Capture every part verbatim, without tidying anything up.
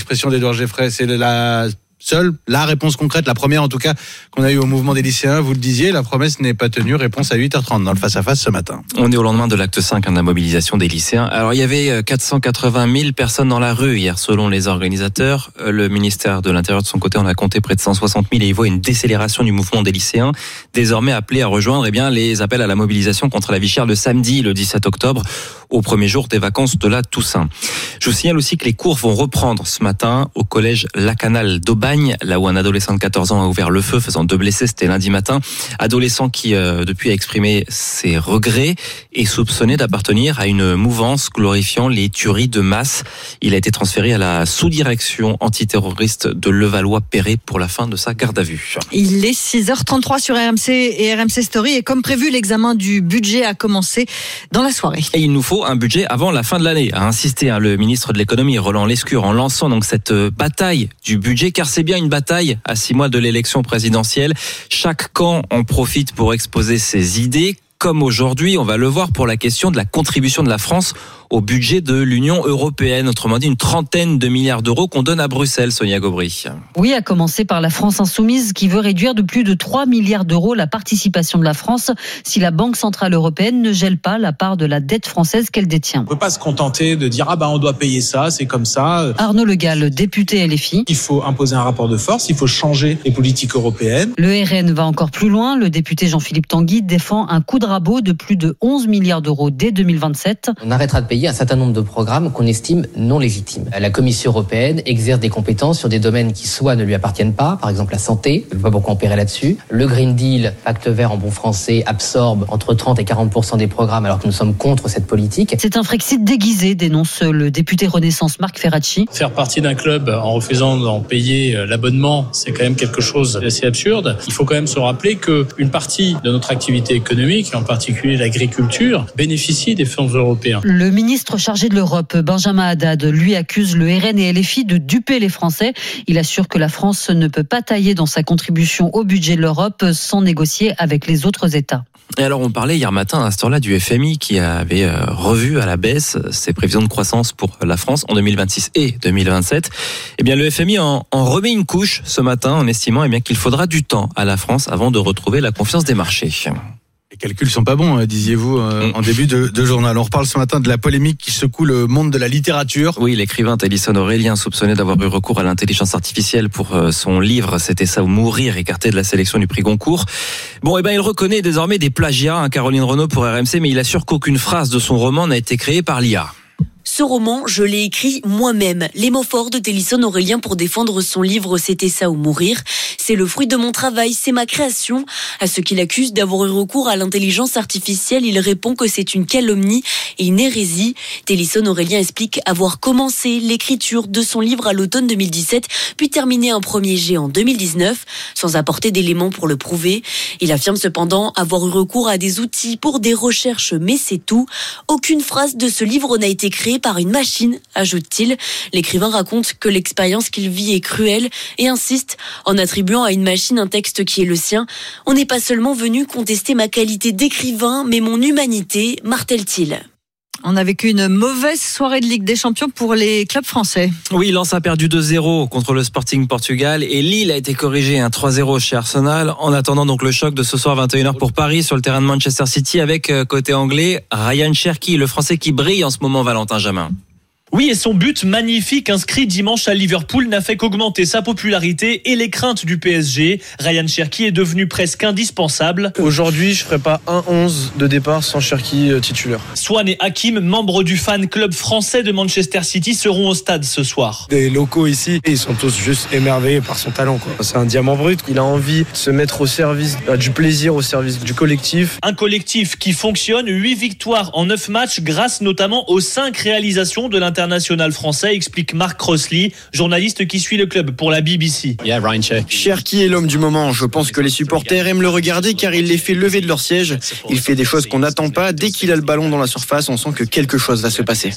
l'expression d'Édouard Geffray, c'est la seule, la réponse concrète, la première en tout cas qu'on a eue au mouvement des lycéens. Vous le disiez, la promesse n'est pas tenue. Réponse à huit heures trente dans le face-à-face ce matin. On est au lendemain de l'acte cinq hein, de la mobilisation des lycéens. Alors il y avait quatre cent quatre-vingt mille personnes dans la rue hier selon les organisateurs. Le ministère de l'Intérieur de son côté en a compté près de cent soixante mille et il voit une décélération du mouvement des lycéens, désormais appelés à rejoindre eh bien, les appels à la mobilisation contre la vie chère le samedi, le dix-sept octobre, au premier jour des vacances de la Toussaint. Je vous signale aussi que les cours vont reprendre ce matin au collège Lacanal d'Aubagne, là où un adolescent de quatorze ans a ouvert le feu, faisant deux blessés, c'était lundi matin. Adolescent qui, euh, depuis, a exprimé ses regrets et soupçonné d'appartenir à une mouvance glorifiant les tueries de masse. Il a été transféré à la sous-direction antiterroriste de Levallois-Perret pour la fin de sa garde à vue. Il est six heures trente-trois sur R M C et R M C Story et comme prévu, l'examen du budget a commencé dans la soirée. Et il nous faut un budget avant la fin de l'année, a insisté hein, le ministre de l'économie Roland Lescure en lançant donc cette bataille du budget, car c'est bien une bataille à six mois de l'élection présidentielle. Chaque camp en profite pour exposer ses idées, comme aujourd'hui, on va le voir pour la question de la contribution de la France au budget de l'Union européenne, autrement dit une trentaine de milliards d'euros qu'on donne à Bruxelles, Sonia Gobry. Oui, à commencer par la France insoumise qui veut réduire de plus de trois milliards d'euros la participation de la France si la Banque Centrale Européenne ne gèle pas la part de la dette française qu'elle détient. On ne peut pas se contenter de dire « ah bah on doit payer ça, c'est comme ça ». Arnaud Le Gall, député L F I. Il faut imposer un rapport de force, il faut changer les politiques européennes. Le R N va encore plus loin. Le député Jean-Philippe Tanguy défend un coup de rabot de plus de onze milliards d'euros dès deux mille vingt-sept. On arrêtera de payer un certain nombre de programmes qu'on estime non légitimes. La Commission européenne exerce des compétences sur des domaines qui soit ne lui appartiennent pas, par exemple la santé, je ne vois pas pourquoi on paierait là-dessus. Le Green Deal, pacte vert en bon français, absorbe entre trente et quarante pour cent des programmes alors que nous sommes contre cette politique. C'est un Frexit déguisé, dénonce le député Renaissance Marc Ferracci. Faire partie d'un club en refusant d'en payer l'abonnement, c'est quand même quelque chose d'assez absurde. Il faut quand même se rappeler qu'une partie de notre activité économique, en particulier l'agriculture, bénéficie des fonds européens. Le ministre chargé de l'Europe, Benjamin Haddad, lui accuse le R N et L F I de duper les Français. Il assure que la France ne peut pas tailler dans sa contribution au budget de l'Europe sans négocier avec les autres États. Et alors on parlait hier matin à cette heure-là du F M I qui avait revu à la baisse ses prévisions de croissance pour la France en deux mille vingt-six et deux mille vingt-sept. Eh bien le F M I en, en remet une couche ce matin en estimant eh bien, qu'il faudra du temps à la France avant de retrouver la confiance des marchés. Les calculs sont pas bons, disiez-vous euh, en début de, de journal. On reparle ce matin de la polémique qui secoue le monde de la littérature. Oui, l'écrivain Télisson Aurélien, soupçonné d'avoir eu recours à l'intelligence artificielle pour son livre « C'était ça ou mourir », écarté de la sélection du prix Goncourt. Bon, eh ben, il reconnaît désormais des plagiats, hein, Caroline Renaud pour R M C, mais il assure qu'aucune phrase de son roman n'a été créée par l'I A. Ce roman, je l'ai écrit moi-même. Les mots forts de Télisson Aurélien pour défendre son livre « C'était ça ou mourir ». C'est le fruit de mon travail, c'est ma création. À ceux qui l'accusent d'avoir eu recours à l'intelligence artificielle, il répond que c'est une calomnie et une hérésie. Télisson Aurélien explique avoir commencé l'écriture de son livre à l'automne deux mille dix-sept, puis terminé un premier jet en deux mille dix-neuf, sans apporter d'éléments pour le prouver. Il affirme cependant avoir eu recours à des outils pour des recherches, mais c'est tout. Aucune phrase de ce livre n'a été créée par une machine, ajoute-t-il. L'écrivain raconte que l'expérience qu'il vit est cruelle et insiste en attribuant à une machine un texte qui est le sien. On n'est pas seulement venu contester ma qualité d'écrivain, mais mon humanité, martèle-t-il. On a vécu une mauvaise soirée de Ligue des Champions pour les clubs français. Oui, Lens a perdu deux zéro contre le Sporting Portugal et Lille a été corrigé un trois zéro chez Arsenal. En attendant donc le choc de ce soir vingt et une heures pour Paris sur le terrain de Manchester City avec côté anglais Ryan Cherki, le Français qui brille en ce moment, Valentin Jamin. Oui, et son but magnifique inscrit dimanche à Liverpool n'a fait qu'augmenter sa popularité et les craintes du P S G. Ryan Cherki est devenu presque indispensable. Aujourd'hui, je ne ferai pas un onze de départ sans Cherki titulaire. Swan et Hakim, membres du fan club français de Manchester City, seront au stade ce soir. Des locaux ici, ils sont tous juste émerveillés par son talent, quoi. C'est un diamant brut. Il a envie de se mettre au service du plaisir, au service du collectif. Un collectif qui fonctionne, huit victoires en neuf matchs grâce notamment aux cinq réalisations de l'inter international français, explique Marc Crossley, journaliste qui suit le club pour la B B C. Yeah, Ryan Cherki. Cherki est l'homme du moment. Je pense que les supporters aiment le regarder car il les fait lever de leur siège. Il fait des choses qu'on n'attend pas. Dès qu'il a le ballon dans la surface, on sent que quelque chose va se passer.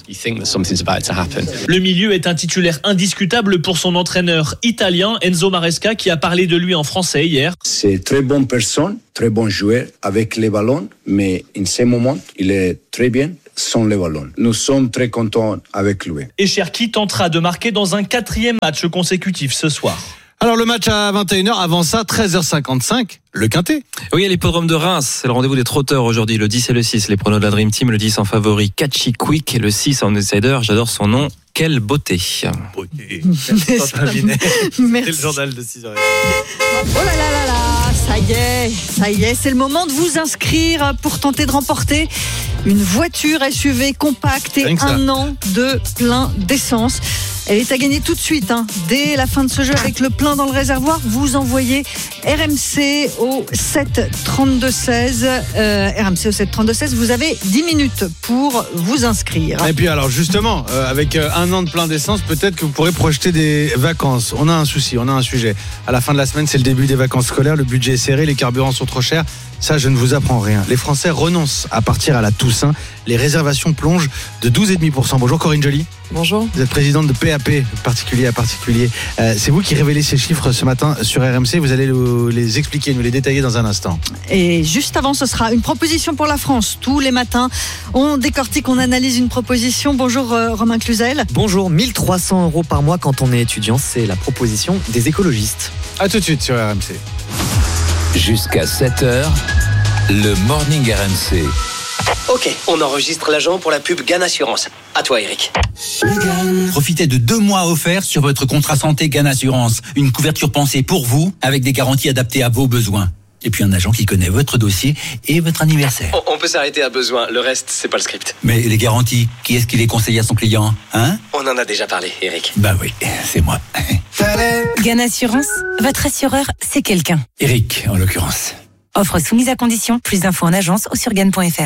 Le milieu est un titulaire indiscutable pour son entraîneur italien Enzo Maresca qui a parlé de lui en français hier. C'est très bonne personne, très bon joueur avec les ballons, mais en ce moment, il est très bien sans le ballon. Nous sommes très contents avec lui. Et Cherki tentera de marquer dans un quatrième match consécutif ce soir. Alors le match à vingt et une heures, avant ça, treize heures cinquante-cinq, le Quintet. Oui, à l'hippodrome de Reims, c'est le rendez-vous des trotteurs aujourd'hui, le dix et le six. Les pronos de la Dream Team, le dix en favori, Catchy Quick, et le six en outsider, j'adore son nom, quelle beauté. Beauté. Merci. Merci. C'est le journal de six heures. Oh là là là là, ça y est, ça y est, c'est le moment de vous inscrire pour tenter de remporter une voiture S U V compacte et un an de plein d'essence. Elle est à gagner tout de suite, hein. Dès la fin de ce jeu avec le plein dans le réservoir. Vous envoyez R M C au sept trente-deux seize. Euh, R M C au sept trente-deux seize. Vous avez dix minutes pour vous inscrire. Et puis alors justement, euh, avec un an de plein d'essence, peut-être que vous pourrez projeter des vacances. On a un souci, on a un sujet. À la fin de la semaine, c'est le début des vacances scolaires. Le budget est serré, les carburants sont trop chers. Ça, je ne vous apprends rien. Les Français renoncent à partir à la Toussaint. Les réservations plongent de douze virgule cinq pour cent. Bonjour Corinne Joly. Bonjour. Vous êtes présidente de P A P, particulier à particulier. Euh, c'est vous qui révélez ces chiffres ce matin sur R M C. Vous allez nous les expliquer, nous les détailler dans un instant. Et juste avant, ce sera une proposition pour la France. Tous les matins, on décortique, on analyse une proposition. Bonjour euh, Romain Cluzel. Bonjour, mille trois cents euros par mois quand on est étudiant, c'est la proposition des écologistes. A tout de suite sur R M C. Jusqu'à sept heures, le Morning R M C. Ok, on enregistre l'agent pour la pub Gan Assurance. À toi, Eric. Profitez de deux mois offerts sur votre contrat santé Gan Assurance. Une couverture pensée pour vous, avec des garanties adaptées à vos besoins. Et puis un agent qui connaît votre dossier et votre anniversaire. On, on peut s'arrêter à besoin, le reste, c'est pas le script. Mais les garanties, qui est-ce qui les conseille à son client, hein? On en a déjà parlé, Eric. Bah oui, c'est moi. Gan Assurance, votre assureur, c'est quelqu'un. Eric, en l'occurrence. Offre soumise à condition. Plus d'infos en agence ou sur gan point f r.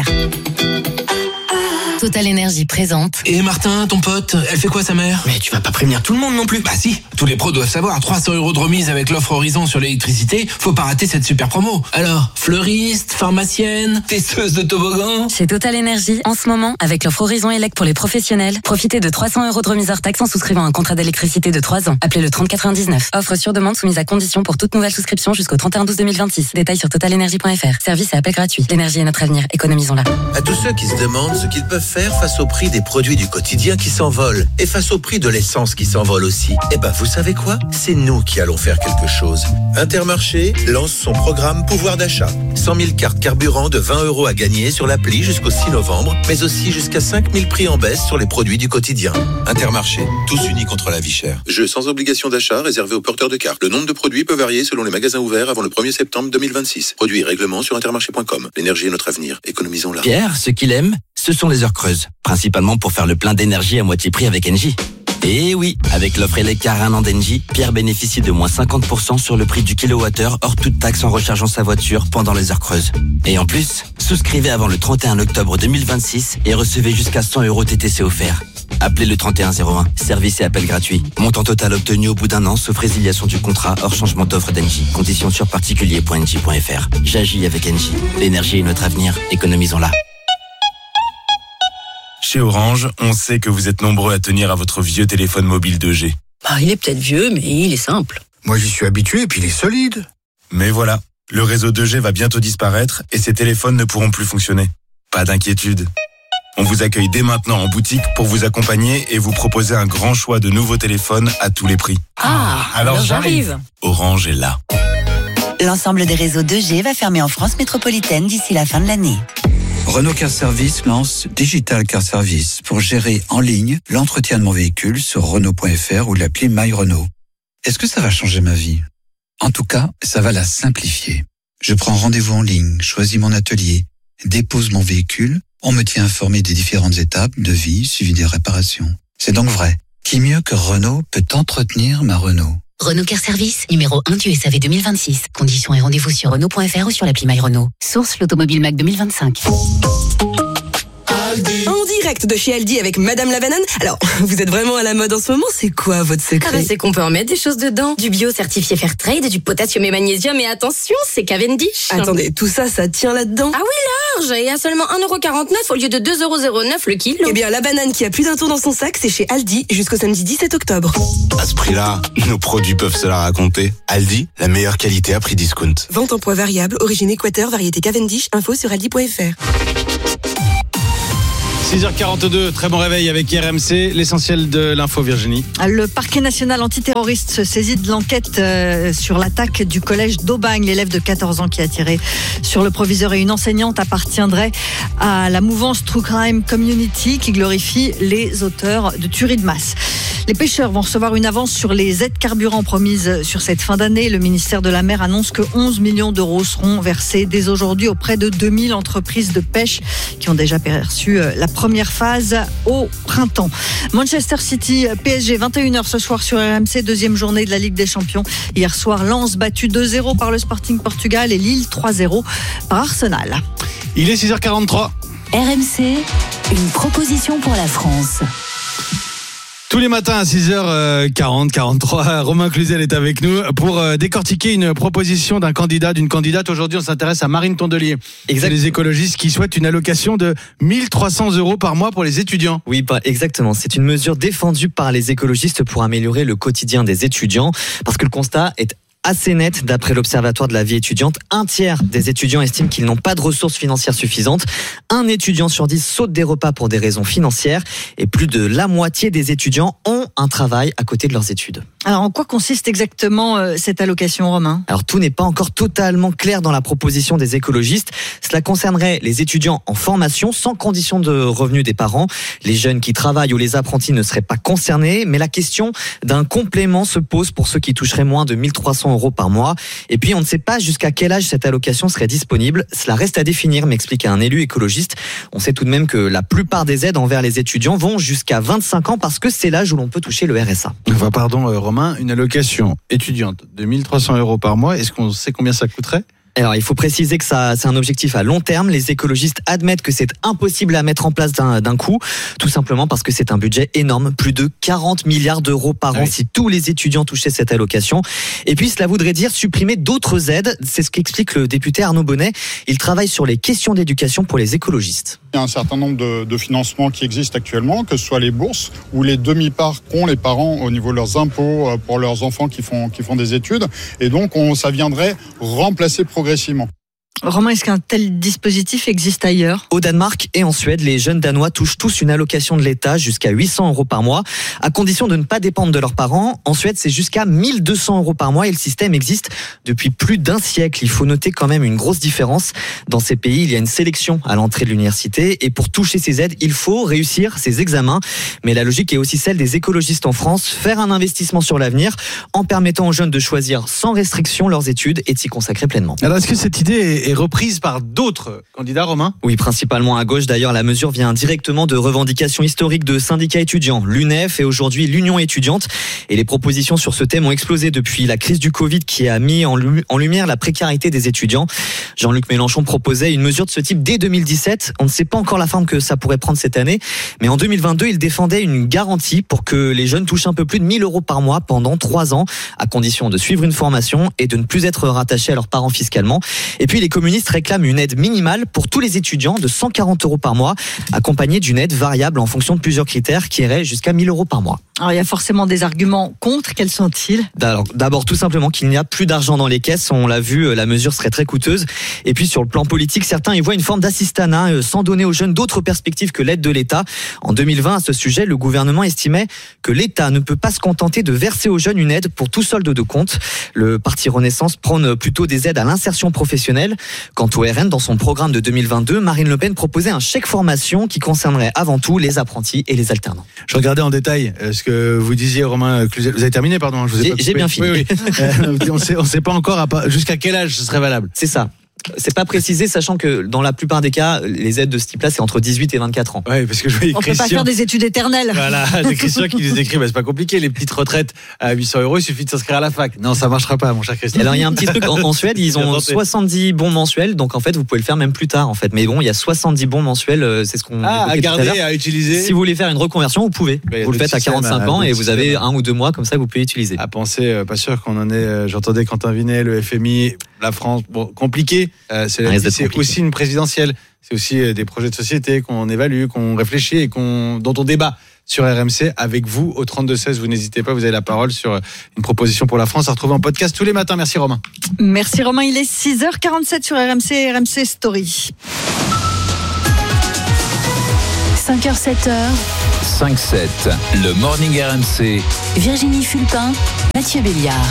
Total Énergie présente. Et Martin, ton pote, elle fait quoi sa mère? Mais tu vas pas prévenir tout le monde non plus. Bah si, tous les pros doivent savoir. trois cents euros de remise avec l'offre Horizon sur l'électricité. Faut pas rater cette super promo. Alors, fleuriste, pharmacienne, testeuse de toboggan. Chez Total Énergie, en ce moment, avec l'offre Horizon Elec pour les professionnels, profitez de trois cents euros de remise hors taxe en souscrivant un contrat d'électricité de trois ans. Appelez le trente quatre-vingt-dix-neuf. Offre sur demande soumise à condition pour toute nouvelle souscription jusqu'au trente et un douze deux mille vingt-six. Détails sur total énergie point f r. Service et appel gratuit. L'énergie est notre avenir. Économisons-la. À tous ceux qui se demandent ce qu'ils peuvent faire face au prix des produits du quotidien qui s'envolent et face au prix de l'essence qui s'envole aussi. Eh ben, vous savez quoi? C'est nous qui allons faire quelque chose. Intermarché lance son programme pouvoir d'achat. cent mille cartes carburant de vingt euros à gagner sur l'appli jusqu'au six novembre, mais aussi jusqu'à cinq mille prix en baisse sur les produits du quotidien. Intermarché, tous unis contre la vie chère. Jeu sans obligation d'achat réservé aux porteurs de cartes. Le nombre de produits peut varier selon les magasins ouverts avant le premier septembre deux mille vingt-six. Produits et règlements sur intermarché point com. L'énergie est notre avenir. Économisons-la. Pierre, ce qu'il aime, ce sont les heures creuses. Principalement pour faire le plein d'énergie à moitié prix avec Engie. Et oui, avec l'offre Elecar un an d'Engie, Pierre bénéficie de moins cinquante pour cent sur le prix du kilowattheure hors toute taxe en rechargeant sa voiture pendant les heures creuses. Et en plus, souscrivez avant le trente et un octobre deux mille vingt-six et recevez jusqu'à cent euros T T C offerts. Appelez le trente et un zéro un. Service et appel gratuit. Montant total obtenu au bout d'un an, sauf résiliation du contrat hors changement d'offre d'Engie. Conditions sur particulier point engie point f r. J'agis avec Engie. L'énergie est notre avenir. Économisons-la. Chez Orange, on sait que vous êtes nombreux à tenir à votre vieux téléphone mobile deux G. Bah, il est peut-être vieux, mais il est simple. Moi, j'y suis habitué et puis il est solide. Mais voilà, le réseau deux G va bientôt disparaître et ces téléphones ne pourront plus fonctionner. Pas d'inquiétude. On vous accueille dès maintenant en boutique pour vous accompagner et vous proposer un grand choix de nouveaux téléphones à tous les prix. Ah, alors, alors j'arrive. Orange est là. L'ensemble des réseaux deux G va fermer en France métropolitaine d'ici la fin de l'année. Renault Car Service lance Digital Car Service pour gérer en ligne l'entretien de mon véhicule sur Renault point f r ou l'appli My Renault. Est-ce que ça va changer ma vie? En tout cas, ça va la simplifier. Je prends rendez-vous en ligne, choisis mon atelier, dépose mon véhicule, on me tient informé des différentes étapes de vie suivi des réparations. C'est donc vrai. Qui mieux que Renault peut entretenir ma Renault? Renault Car Service, numéro un du S A V deux mille vingt-six. Conditions et rendez-vous sur Renault point f r ou sur l'appli My Renault. Source l'Automobile Mac deux mille vingt-cinq. En direct de chez Aldi avec Madame la Banane. Alors, vous êtes vraiment à la mode en ce moment, c'est quoi votre secret? Ah bah c'est qu'on peut en mettre des choses dedans. Du bio certifié Fairtrade, du potassium et magnésium, et attention, c'est Cavendish. Attendez, tout ça, ça tient là-dedans? Ah oui, large, et à seulement un euro quarante-neuf au lieu de deux euros zéro neuf le kilo. Eh bien, la banane qui a plus d'un tour dans son sac, c'est chez Aldi jusqu'au samedi dix-sept octobre. À ce prix-là, nos produits peuvent se la raconter. Aldi, la meilleure qualité à prix discount. Vente en poids variable, origine Équateur, variété Cavendish, info sur aldi point f r. six heures quarante-deux, très bon réveil avec R M C. L'essentiel de l'info, Virginie. Le parquet national antiterroriste se saisit de l'enquête euh, sur l'attaque du collège d'Aubagne. L'élève de quatorze ans qui a tiré sur le proviseur et une enseignante appartiendrait à la mouvance True Crime Community qui glorifie les auteurs de tueries de masse. Les pêcheurs vont recevoir une avance sur les aides carburant promises sur cette fin d'année. Le ministère de la Mer annonce que onze millions d'euros seront versés dès aujourd'hui auprès de deux mille entreprises de pêche qui ont déjà perçu la première phase au printemps. Manchester City, P S G, vingt et une heures ce soir sur R M C, deuxième journée de la Ligue des Champions. Hier soir, Lens battu deux zéro par le Sporting Portugal et Lille trois zéro par Arsenal. Il est six heures quarante-trois. R M C, une proposition pour la France. Tous les matins à six heures quarante, quarante-trois, Romain Cluzel est avec nous pour décortiquer une proposition d'un candidat, d'une candidate. Aujourd'hui, on s'intéresse à Marine Tondelier. Exact. Les écologistes qui souhaitent une allocation de mille trois cents euros par mois pour les étudiants. Oui, bah, exactement. C'est une mesure défendue par les écologistes pour améliorer le quotidien des étudiants parce que le constat est assez net d'après l'Observatoire de la vie étudiante. Un tiers des étudiants estiment qu'ils n'ont pas de ressources financières suffisantes. Un étudiant sur dix saute des repas pour des raisons financières. Et plus de la moitié des étudiants ont un travail à côté de leurs études. Alors, en quoi consiste exactement euh, cette allocation, Romain ? Alors, tout n'est pas encore totalement clair dans la proposition des écologistes. Cela concernerait les étudiants en formation sans condition de revenu des parents. Les jeunes qui travaillent ou les apprentis ne seraient pas concernés. Mais la question d'un complément se pose pour ceux qui toucheraient moins de mille trois cents euros par mois. Et puis, on ne sait pas jusqu'à quel âge cette allocation serait disponible. Cela reste à définir, m'explique un élu écologiste. On sait tout de même que la plupart des aides envers les étudiants vont jusqu'à vingt-cinq ans parce que c'est l'âge où l'on peut toucher le R S A. Enfin, pardon, euh, Romain, une allocation étudiante de mille trois cents euros par mois, est-ce qu'on sait combien ça coûterait ? Alors, il faut préciser que ça, c'est un objectif à long terme. Les écologistes admettent que c'est impossible à mettre en place d'un, d'un coup, tout simplement parce que c'est un budget énorme, plus de quarante milliards d'euros par an oui. si tous les étudiants touchaient cette allocation. Et puis, cela voudrait dire supprimer d'autres aides. C'est ce qu'explique le député Arnaud Bonnet. Il travaille sur les questions d'éducation pour les écologistes. Il y a un certain nombre de, de financements qui existent actuellement, que ce soit les bourses ou les demi-parts qu'ont les parents au niveau de leurs impôts pour leurs enfants qui font, qui font des études. Et donc, on, ça viendrait remplacer progressivement. Romain, est-ce qu'un tel dispositif existe ailleurs ? Au Danemark et en Suède, les jeunes Danois touchent tous une allocation de l'État jusqu'à huit cents euros par mois, à condition de ne pas dépendre de leurs parents. En Suède, c'est jusqu'à mille deux cents euros par mois et le système existe depuis plus d'un siècle. Il faut noter quand même une grosse différence. Dans ces pays, il y a une sélection à l'entrée de l'université et pour toucher ces aides, il faut réussir ses examens. Mais la logique est aussi celle des écologistes en France, faire un investissement sur l'avenir en permettant aux jeunes de choisir sans restriction leurs études et de s'y consacrer pleinement. Alors, est-ce que cette idée est est reprise par d'autres candidats, Romain ? Oui, principalement à gauche. D'ailleurs, la mesure vient directement de revendications historiques de syndicats étudiants, l'U N E F et aujourd'hui l'Union étudiante. Et les propositions sur ce thème ont explosé depuis la crise du Covid qui a mis en lumière la précarité des étudiants. Jean-Luc Mélenchon proposait une mesure de ce type dès deux mille dix-sept. On ne sait pas encore la forme que ça pourrait prendre cette année. Mais en deux mille vingt-deux, il défendait une garantie pour que les jeunes touchent un peu plus de mille euros par mois pendant trois ans, à condition de suivre une formation et de ne plus être rattachés à leurs parents fiscalement. Et puis, les communistes réclament une aide minimale pour tous les étudiants de cent quarante euros par mois, accompagnée d'une aide variable en fonction de plusieurs critères qui irait jusqu'à mille euros par mois. Alors, il y a forcément des arguments contre. Quels sont-ils ? Alors, d'abord, tout simplement qu'il n'y a plus d'argent dans les caisses. On l'a vu, la mesure serait très coûteuse. Et puis, sur le plan politique, certains y voient une forme d'assistanat, sans donner aux jeunes d'autres perspectives que l'aide de l'État. En deux mille vingt, à ce sujet, le gouvernement estimait que l'État ne peut pas se contenter de verser aux jeunes une aide pour tout solde de compte. Le parti Renaissance prône plutôt des aides à l'insertion professionnelle. Quant au R N, dans son programme de deux mille vingt-deux, Marine Le Pen proposait un chèque formation qui concernerait avant tout les apprentis et les alternants. Je regardais en détail ce que vous disiez, Romain Cluzel. Vous avez terminé, pardon. Je vous ai j'ai, pas j'ai bien fini. Oui, oui. euh, on sait, on sait pas encore à, jusqu'à quel âge ce serait valable. C'est ça. C'est pas précisé, sachant que dans la plupart des cas, les aides de ce type-là, c'est entre dix-huit et vingt-quatre ans. Ouais, parce que je voyais On Christian. peut pas faire des études éternelles. Voilà, c'est Christian qui nous écrit, bah, c'est pas compliqué, les petites retraites à huit cents euros, il suffit de s'inscrire à la fac. Non, ça marchera pas, mon cher Christian. Alors, il y a un petit truc en, en Suède, ils ont soixante-dix bons mensuels, donc en fait, vous pouvez le faire même plus tard, en fait. Mais bon, il y a soixante-dix bons mensuels, c'est ce qu'on. Ah, à garder, à utiliser. Si vous voulez faire une reconversion, vous pouvez. Bah, vous le faites à quarante-cinq ans et vous avez un ou deux mois, comme ça, vous pouvez utiliser. À penser, euh, pas sûr qu'on en ait, euh, j'entendais Quentin Vinet, le F M I, la France, bon, compliqué. Euh, c'est la, c'est aussi une présidentielle. C'est aussi des projets de société qu'on évalue, qu'on réfléchit et qu'on, dont on débat sur R M C avec vous au trente-deux seize. Vous n'hésitez pas, vous avez la parole sur une proposition pour la France à retrouver en podcast tous les matins. Merci Romain. Merci Romain, il est six heures quarante-sept sur R M C, R M C Story. cinq heures sept heures. cinq sept, le Morning R M C. Virginie Fulpin, Mathieu Béliard.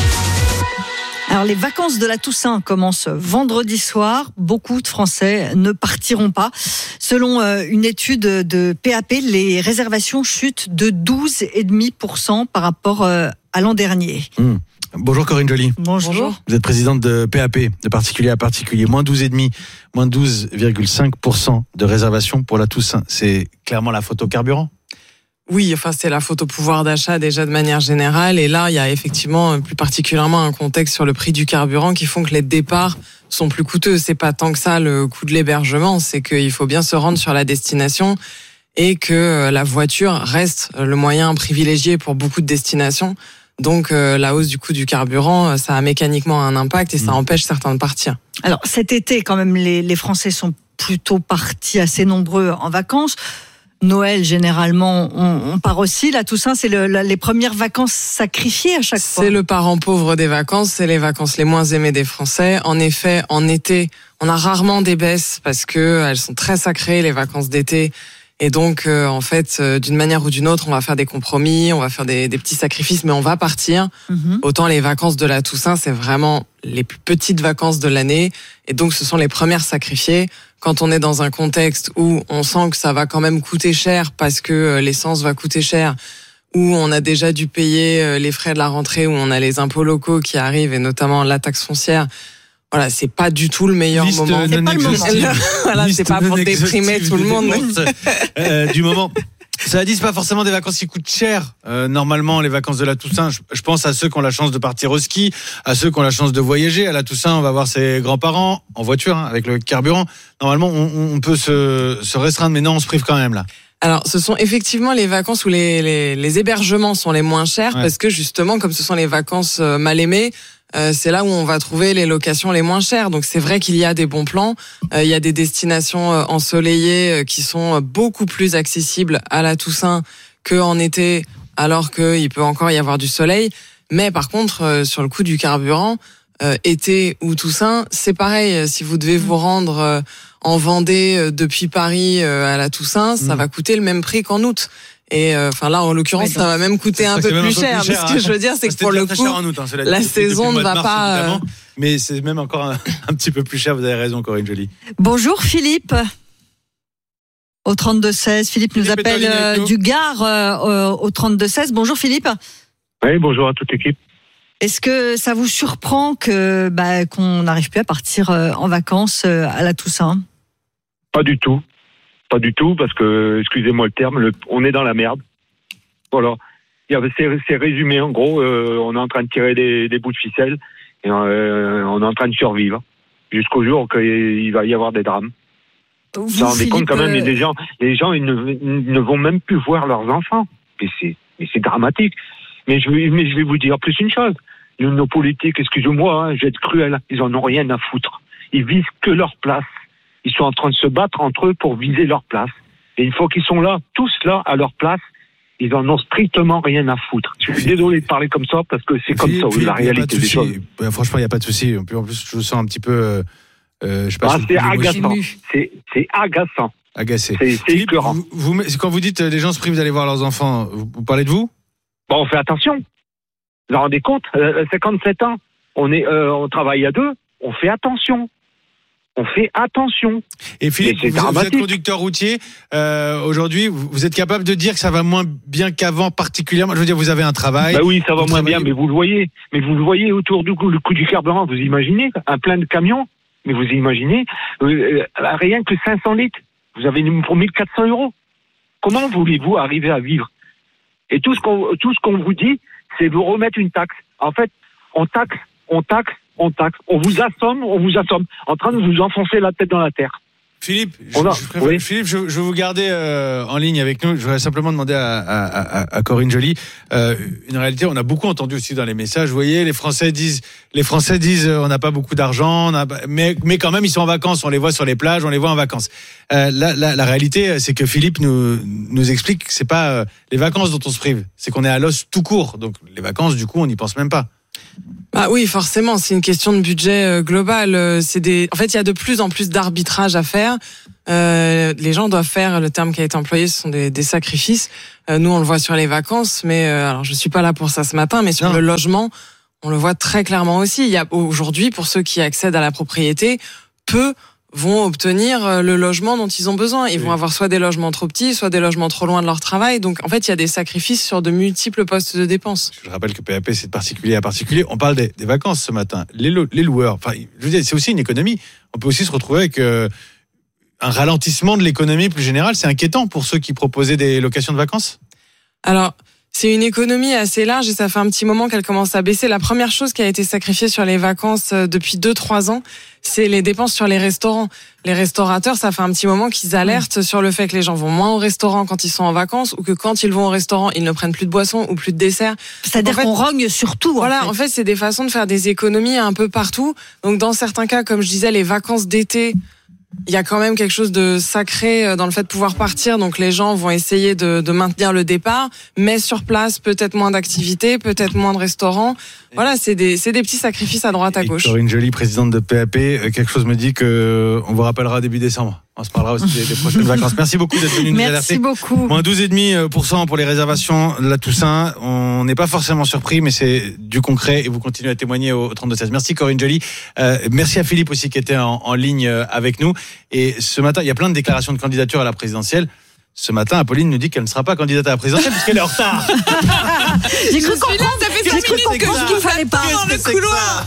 Alors les vacances de la Toussaint commencent vendredi soir. Beaucoup de Français ne partiront pas. Selon une étude de P A P, les réservations chutent de douze virgule cinq pour cent par rapport à l'an dernier. Mmh. Bonjour Corinne Joly. Bonjour. Vous êtes présidente de P A P, de particulier à particulier. Moins douze virgule cinq, moins douze virgule cinq pour cent de réservations pour la Toussaint. C'est clairement la faute au carburant ? Oui, enfin c'est la faute au pouvoir d'achat déjà de manière générale. Et là, il y a effectivement plus particulièrement un contexte sur le prix du carburant qui font que les départs sont plus coûteux. C'est pas tant que ça le coût de l'hébergement, c'est qu'il faut bien se rendre sur la destination et que la voiture reste le moyen privilégié pour beaucoup de destinations. Donc euh, la hausse du coût du carburant, ça a mécaniquement un impact et ça mmh. empêche certains de partir. Alors cet été, quand même, les, les Français sont plutôt partis assez nombreux en vacances. Noël, généralement, on, on part aussi. La Toussaint, c'est le, la, les premières vacances sacrifiées à chaque fois. C'est le parent pauvre des vacances, c'est les vacances les moins aimées des Français. En effet, en été, on a rarement des baisses parce que elles sont très sacrées, les vacances d'été. Et donc, euh, en fait, euh, d'une manière ou d'une autre, on va faire des compromis, on va faire des, des petits sacrifices, mais on va partir. Mm-hmm. Autant les vacances de la Toussaint, c'est vraiment les plus petites vacances de l'année. Et donc, ce sont les premières sacrifiées. Quand on est dans un contexte où on sent que ça va quand même coûter cher parce que l'essence va coûter cher, où on a déjà dû payer les frais de la rentrée, où on a les impôts locaux qui arrivent et notamment la taxe foncière. Voilà, c'est pas du tout le meilleur Liste moment. C'est pas le moment. Voilà, c'est pas pour déprimer tout le monde. euh, du moment. Ça dit, c'est pas forcément des vacances qui coûtent cher. Euh, normalement, les vacances de la Toussaint, je, je pense à ceux qui ont la chance de partir au ski, à ceux qui ont la chance de voyager. À la Toussaint, on va voir ses grands-parents en voiture, hein, avec le carburant. Normalement, on, on peut se, se restreindre, mais non, on se prive quand même là. Alors, ce sont effectivement les vacances où les, les, les hébergements sont les moins chers, ouais. Parce que justement, comme ce sont les vacances mal aimées, Euh, c'est là où on va trouver les locations les moins chères. Donc c'est vrai qu'il y a des bons plans. Euh, il y a des destinations euh, ensoleillées euh, qui sont beaucoup plus accessibles à la Toussaint qu'en été, alors qu'il peut encore y avoir du soleil. Mais par contre, euh, sur le coût du carburant, euh, été ou Toussaint, c'est pareil. Si vous devez vous rendre euh, en Vendée euh, depuis Paris euh, à la Toussaint, ça mmh. va coûter le même prix qu'en août. Et enfin euh, là, en l'occurrence, ouais, ça va même coûter un peu plus, un peu cher. Plus cher. Ce que je veux dire, c'est que pour le coup, août, hein, la, la saison ne va mars, pas. Mais c'est même encore un, un petit peu plus cher. Vous avez raison, Corinne Joly. Bonjour Philippe. Au trente-deux seize, Philippe, Philippe nous appelle euh, du Gard euh, au trente-deux seize. Bonjour Philippe. Oui, bonjour à toute l'équipe. Est-ce que ça vous surprend que bah, qu'on n'arrive plus à partir euh, en vacances euh, à la Toussaint ? Pas du tout. Pas du tout, parce que, excusez-moi le terme, le, on est dans la merde. Voilà. Il y avait, c'est, c'est résumé, en gros, euh, on est en train de tirer des, des bouts de ficelle et euh, on est en train de survivre jusqu'au jour qu'il va y avoir des drames. Vous vous rendez compte quand même, euh... les gens, les gens ils ne, ils ne vont même plus voir leurs enfants. Et c'est, et c'est dramatique. Mais je, mais je vais vous dire plus une chose. Nos politiques, excusez-moi, hein, je vais être cruel, ils en ont rien à foutre. Ils visent que leur place. Ils sont en train de se battre entre eux pour viser leur place. Et une fois qu'ils sont là, tous là, à leur place, ils en ont strictement rien à foutre. Je suis désolé de parler comme ça, parce que c'est comme ça, oui, la réalité des choses. Ben, franchement, il n'y a pas de souci. En plus, je me sens un petit peu... Euh, je sais pas ah, si c'est agaçant. C'est, c'est agaçant. Agacé. C'est, c'est écœurant. Vous, vous, quand vous dites les gens se privent d'aller voir leurs enfants, vous, vous parlez de vous ? Bon, on fait attention. Vous vous rendez compte, euh, cinquante-sept ans, on, est, euh, on travaille à deux, on fait attention. On fait attention. Et Philippe, et vous, vous êtes conducteur routier. Euh, aujourd'hui, vous, vous êtes capable de dire que ça va moins bien qu'avant, particulièrement. Je veux dire, vous avez un travail. Bah oui, ça va moins travaillez... bien, mais vous le voyez. Mais vous le voyez autour du coup, le coût du carburant. Vous imaginez un plein de camions. Mais vous imaginez euh, rien que cinq cents litres. Vous avez pour mille quatre cents euros. Comment voulez-vous arriver à vivre ? Et tout ce qu'on tout ce qu'on vous dit, c'est vous remettre une taxe. En fait, on taxe, on taxe. On taxe, on vous assomme, on vous assomme, en train de vous enfoncer la tête dans la terre. Philippe, je, a, je, préfère, oui. Philippe, je, je vais vous garder euh, en ligne avec nous. Je voudrais simplement demander à, à, à, à Corinne Joly euh, une réalité. On a beaucoup entendu aussi dans les messages. Vous voyez, les Français disent, les Français disent, euh, on n'a pas beaucoup d'argent, on a, mais mais quand même ils sont en vacances. On les voit sur les plages, on les voit en vacances. Euh, la, la, la réalité, c'est que Philippe nous nous explique que c'est pas euh, les vacances dont on se prive, c'est qu'on est à l'os tout court. Donc les vacances, du coup, on n'y pense même pas. Bah oui, forcément, c'est une question de budget global. C'est des, en fait, il y a de plus en plus d'arbitrage à faire. Euh, les gens doivent faire, le terme qui a été employé, ce sont des, des sacrifices. Euh, nous, on le voit sur les vacances, mais euh, alors je suis pas là pour ça ce matin, mais sur non. le logement, on le voit très clairement aussi. Il y a aujourd'hui, pour ceux qui accèdent à la propriété, peu vont obtenir le logement dont ils ont besoin. Ils oui. vont avoir soit des logements trop petits, soit des logements trop loin de leur travail. Donc, en fait, il y a des sacrifices sur de multiples postes de dépenses. Je rappelle que P A P, c'est de particulier à particulier. On parle des, des vacances ce matin. Les, lo- les loueurs, enfin, je veux dire, c'est aussi une économie. On peut aussi se retrouver avec euh, un ralentissement de l'économie plus générale. C'est inquiétant pour ceux qui proposaient des locations de vacances. Alors, c'est une économie assez large et ça fait un petit moment qu'elle commence à baisser. La première chose qui a été sacrifiée sur les vacances depuis deux trois ans, c'est les dépenses sur les restaurants. Les restaurateurs, ça fait un petit moment qu'ils alertent mmh. sur le fait que les gens vont moins au restaurant quand ils sont en vacances ou que quand ils vont au restaurant, ils ne prennent plus de boissons ou plus de desserts. C'est-à-dire en fait, qu'on rogne surtout. Voilà, en fait. en fait, c'est des façons de faire des économies un peu partout. Donc, dans certains cas, comme je disais, les vacances d'été, il y a quand même quelque chose de sacré dans le fait de pouvoir partir. Donc les gens vont essayer de, de maintenir le départ, mais sur place, peut-être moins d'activités, peut-être moins de restaurants. Voilà, c'est des, c'est des petits sacrifices à droite, à gauche. Corinne Joly, présidente de P A P, quelque chose me dit que on vous rappellera début décembre. On se parlera aussi des, des prochaines vacances. Merci beaucoup d'être venu nous alerter. Merci beaucoup. Moins douze virgule cinq pour cent pour les réservations de la Toussaint. On n'est pas forcément surpris, mais c'est du concret et vous continuez à témoigner au trente-deux seize. Merci Corinne Joly. Euh, merci à Philippe aussi qui était en, en ligne avec nous. Et ce matin, il y a plein de déclarations de candidature à la présidentielle. Ce matin, Apolline nous dit qu'elle ne sera pas candidate à la présidentielle puisqu'elle est en retard. J'ai cru comprendre, ça fait cinq minutes que je ne fallait pas dans le couloir.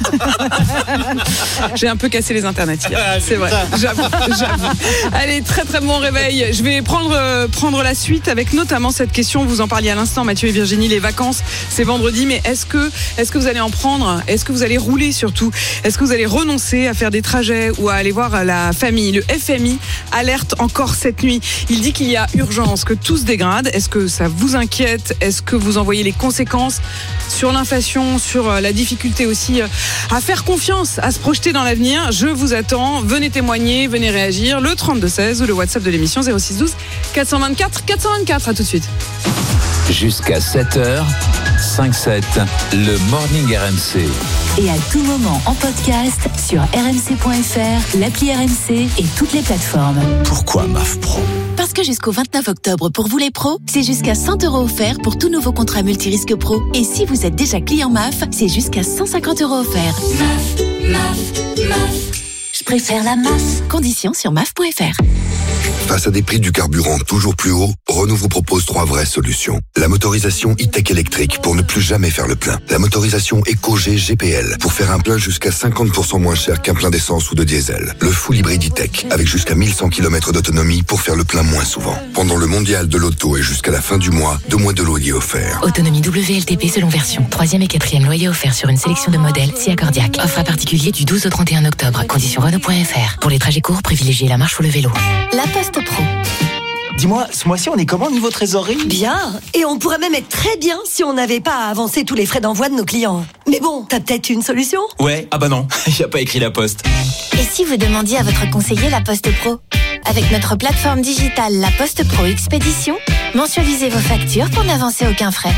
J'ai un peu cassé les internets hier. Ah, c'est vrai. J'avoue, j'avoue. Allez, très très bon réveil. Je vais prendre euh, prendre la suite avec notamment cette question. Vous en parliez à l'instant, Mathieu et Virginie. Les vacances, c'est vendredi, mais est-ce que est-ce que vous allez en prendre? Est-ce que vous allez rouler surtout? Est-ce que vous allez renoncer à faire des trajets ou à aller voir la famille? Le F M I alerte encore cette nuit. Il dit qu'il y a urgence, que tout se dégrade. Est-ce que ça vous inquiète? Est-ce que vous en voyez les conséquences sur l'inflation, sur la difficulté aussi à faire confiance, à se projeter dans l'avenir? Je vous attends. Venez témoigner, venez réagir. Le trente-deux seize ou le WhatsApp de l'émission zéro six douze quatre cent vingt-quatre quatre cent vingt-quatre. À tout de suite. Jusqu'à sept heures, cinq sept, le Morning R M C. Et à tout moment en podcast sur r m c point f r, l'appli R M C et toutes les plateformes. Pourquoi M A F Pro? Parce que jusqu'au vingt-neuf octobre, pour vous les pros, c'est jusqu'à cent euros offerts pour tout nouveau contrat multirisque pro. Et si vous êtes déjà client M A F, c'est jusqu'à cent cinquante euros offerts. M A F, M A F, M A F. Je préfère la M A F. Conditions sur M A F point F R. Face à des prix du carburant toujours plus hauts, Renault vous propose trois vraies solutions. La motorisation e-tech électrique pour ne plus jamais faire le plein. La motorisation EcoG G P L pour faire un plein jusqu'à cinquante pour cent moins cher qu'un plein d'essence ou de diesel. Le full hybride e-tech avec jusqu'à mille cent kilomètres d'autonomie pour faire le plein moins souvent. Pendant le mondial de l'auto et jusqu'à la fin du mois, deux mois de loyer offerts. Autonomie W L T P selon version. Troisième et quatrième loyer offert sur une sélection de modèles si accordiaque. Offre à particulier du douze au trente et un octobre. Conditions Renault point F R. Pour les trajets courts, privilégiez la marche ou le vélo. La Poste Pro. Dis-moi, ce mois-ci, on est comment niveau trésorerie? Bien. Et on pourrait même être très bien si on n'avait pas à avancer tous les frais d'envoi de nos clients. Mais bon, t'as peut-être une solution? Ouais, ah bah non, il a pas écrit la Poste. Et si vous demandiez à votre conseiller la Poste Pro? Avec notre plateforme digitale La Poste Pro Expédition, mensualisez vos factures pour n'avancer aucun frais.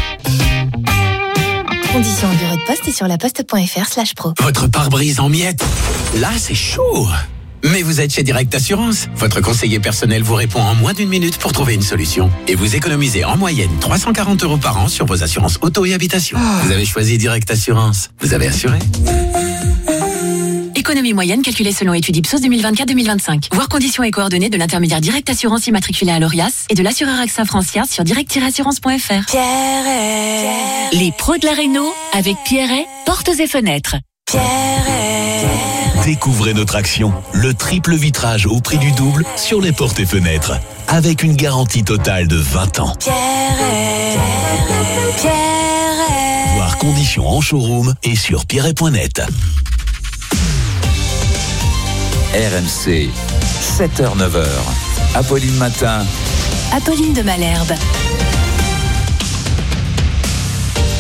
Conditions en bureau de poste et sur laposte point f r slash pro. Votre pare-brise en miettes? Là, c'est chaud. Mais vous êtes chez Direct Assurance. Votre conseiller personnel vous répond en moins d'une minute pour trouver une solution. Et vous économisez en moyenne trois cent quarante euros par an sur vos assurances auto et habitation. Oh. Vous avez choisi Direct Assurance. Vous avez assuré. Économie moyenne calculée selon étude Ipsos deux mille vingt-quatre deux mille vingt-cinq. Voir conditions et coordonnées de l'intermédiaire Direct Assurance immatriculé à l'Orias et de l'assureur AXA Francia sur direct tiret assurance point f r. Pierre. Les pros de la réno avec Pierret, portes et fenêtres. Pierre. Découvrez notre action, le triple vitrage au prix du double sur les portes et fenêtres, avec une garantie totale de vingt ans. Pierre, Pierre. Voir conditions en showroom et sur pierret point net. R M C, sept heures neuf heures. Apolline Matin. Apolline de Malherbe.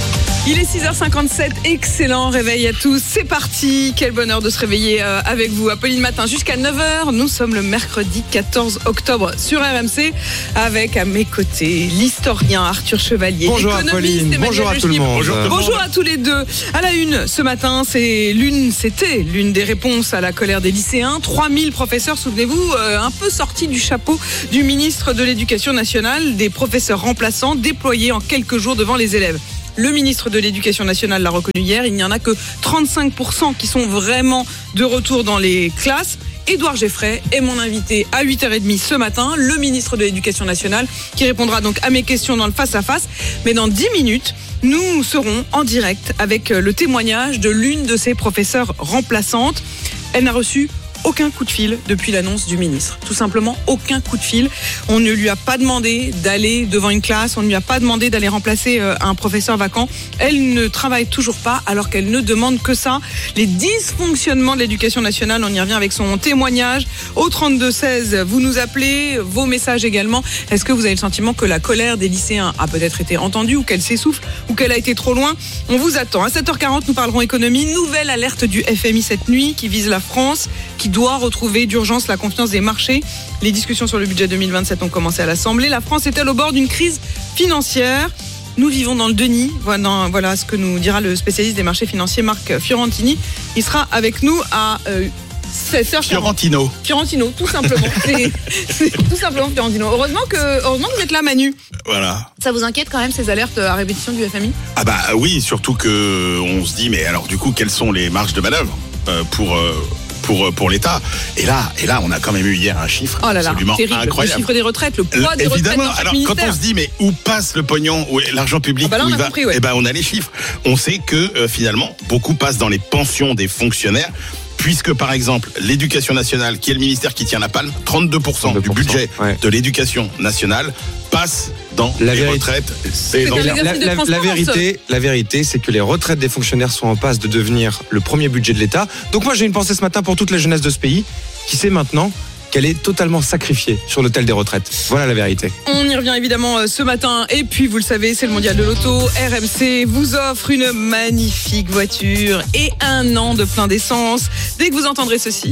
Il est six heures cinquante-sept, excellent réveil à tous, c'est parti, quel bonheur de se réveiller avec vous. Apolline Matin jusqu'à neuf heures, nous sommes le mercredi quatorze octobre sur R M C avec à mes côtés l'historien Arthur Chevalier. Bonjour Apolline, bonjour à tout le monde. Bonjour, bonjour à tous les deux. À la une ce matin, c'est l'une, c'était l'une des réponses à la colère des lycéens. trois mille professeurs, souvenez-vous, euh, un peu sortis du chapeau du ministre de l'Éducation nationale, des professeurs remplaçants déployés en quelques jours devant les élèves. Le ministre de l'Éducation nationale l'a reconnu hier, il n'y en a que trente-cinq pour cent qui sont vraiment de retour dans les classes. Édouard Geffray est mon invité à huit heures trente ce matin, le ministre de l'Éducation nationale, qui répondra donc à mes questions dans le face-à-face. Mais dans dix minutes, nous serons en direct avec le témoignage de l'une de ses professeurs remplaçantes. Elle n'a reçu aucun coup de fil depuis l'annonce du ministre. Tout simplement, aucun coup de fil. On ne lui a pas demandé d'aller devant une classe, on ne lui a pas demandé d'aller remplacer un professeur vacant. Elle ne travaille toujours pas alors qu'elle ne demande que ça. Les dysfonctionnements de l'éducation nationale, on y revient avec son témoignage. Au trente-deux seize, vous nous appelez, vos messages également. Est-ce que vous avez le sentiment que la colère des lycéens a peut-être été entendue ou qu'elle s'essouffle ou qu'elle a été trop loin? On vous attend. À sept heures quarante, nous parlerons économie. Nouvelle alerte du F M I cette nuit qui vise la France, qui doit retrouver d'urgence la confiance des marchés. Les discussions sur le budget deux mille vingt-sept ont commencé à l'Assemblée. La France est-elle au bord d'une crise financière? Nous vivons dans le déni. Voilà, voilà ce que nous dira le spécialiste des marchés financiers, Marc Fiorentini. Il sera avec nous à euh, sept heures quarante. Fiorentino. Fiorentino, tout simplement. c'est, c'est tout simplement Fiorentino. Heureusement que, heureusement que vous êtes là, Manu. Voilà. Ça vous inquiète quand même ces alertes à répétition du F M I? Ah bah oui, surtout que on se dit, mais alors du coup, quelles sont les marges de manœuvre euh, pour... Euh, Pour, pour l'État. Et là, et là, on a quand même eu hier un chiffre oh là là, absolument terrible. incroyable. Le chiffre des retraites, le poids des Évidemment, retraites dans chaque alors ministère. quand on se dit, mais où passe le pognon, où est l'argent public, ah bah là, où on il a va, compris, ouais. eh ben, on a les chiffres. On sait que euh, finalement, beaucoup passe dans les pensions des fonctionnaires. Puisque, par exemple, l'éducation nationale, qui est le ministère qui tient la palme, trente-deux pour cent du budget ouais. de l'éducation nationale passe dans la les vérité, retraites. C'est dans la, la, la, la vérité, la vérité, c'est que les retraites des fonctionnaires sont en passe de devenir le premier budget de l'État. Donc moi, j'ai une pensée ce matin pour toute la jeunesse de ce pays, qui sait maintenant qu'elle est totalement sacrifiée sur l'autel des retraites. Voilà la vérité. On y revient évidemment ce matin. Et puis, vous le savez, c'est le mondial de l'auto. R M C vous offre une magnifique voiture et un an de plein d'essence. Dès que vous entendrez ceci,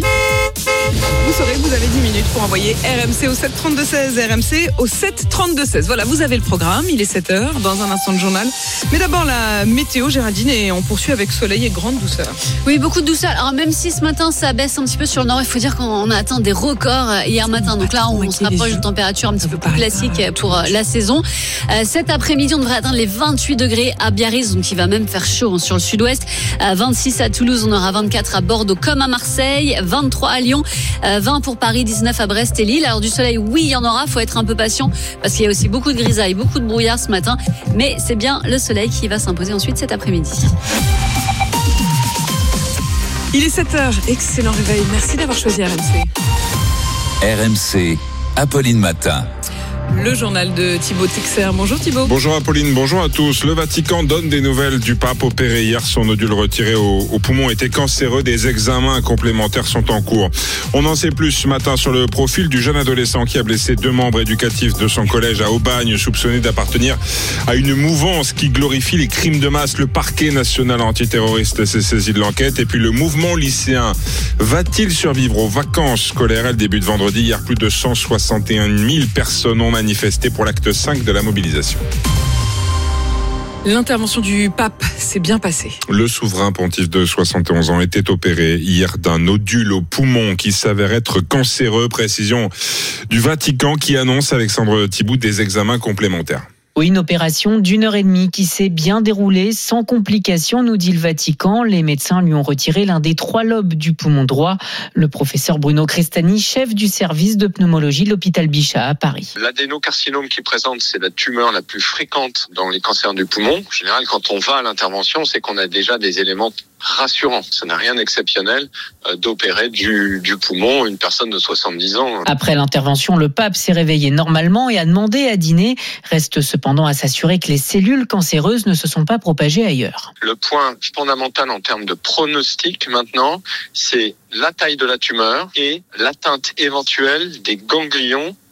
vous saurez que vous avez dix minutes pour envoyer R M C au sept trente-deux seize. R M C au sept trente-deux seize. Voilà, vous avez le programme. Il est sept heures, dans un instant de journal. Mais d'abord, la météo, Géraldine, et on poursuit avec soleil et grande douceur. Oui, beaucoup de douceur. Alors, même si ce matin, ça baisse un petit peu sur le nord, il faut dire qu'on a atteint des records hier matin. Donc là, on se rapproche de température un petit peu plus classique pour la saison. Cet après-midi, on devrait atteindre les vingt-huit degrés à Biarritz, donc il va même faire chaud sur le sud-ouest. vingt-six à Toulouse, on aura vingt-quatre à Bordeaux comme à Marseille, vingt-trois à Lyon, vingt pour Paris, dix-neuf à Brest et Lille. Alors du soleil, oui, il y en aura. Faut être un peu patient parce qu'il y a aussi beaucoup de grisailles, beaucoup de brouillard ce matin. Mais c'est bien le soleil qui va s'imposer ensuite cet après-midi. Il est sept heures. Excellent réveil. Merci d'avoir choisi R M C. R M C, Apolline Matin. Le journal de Thibaut Texer. Bonjour Thibaut. Bonjour Apolline, bonjour à tous. Le Vatican donne des nouvelles du pape opéré hier. Son nodule retiré au, au poumon était cancéreux. Des examens complémentaires sont en cours. On en sait plus ce matin sur le profil du jeune adolescent qui a blessé deux membres éducatifs de son collège à Aubagne, soupçonné d'appartenir à une mouvance qui glorifie les crimes de masse. Le parquet national antiterroriste s'est saisi de l'enquête. Et puis le mouvement lycéen va-t-il survivre aux vacances scolaires? Elle débute vendredi. Hier, plus de cent soixante et un mille personnes ont manifesté pour l'acte cinq de la mobilisation. L'intervention du pape s'est bien passée. Le souverain pontife de soixante et onze ans était opéré hier d'un nodule au poumon qui s'avère être cancéreux. Précision du Vatican qui annonce, Alexandre Thibault, des examens complémentaires. Oui, une opération d'une heure et demie qui s'est bien déroulée, sans complications, nous dit le Vatican. Les médecins lui ont retiré l'un des trois lobes du poumon droit. Le professeur Bruno Crestani, chef du service de pneumologie de l'hôpital Bichat à Paris. L'adénocarcinome qui présente, c'est la tumeur la plus fréquente dans les cancers du poumon. En général, quand on va à l'intervention, c'est qu'on a déjà des éléments rassurants. Ça n'a rien d'exceptionnel euh, d'opérer du, du poumon une personne de soixante-dix ans. Après l'intervention, le pape s'est réveillé normalement et a demandé à dîner. Reste cependant à s'assurer que les cellules cancéreuses ne se sont pas propagées ailleurs. Le point fondamental en termes de pronostic maintenant, c'est la taille de la tumeur et l'atteinte éventuelle des ganglions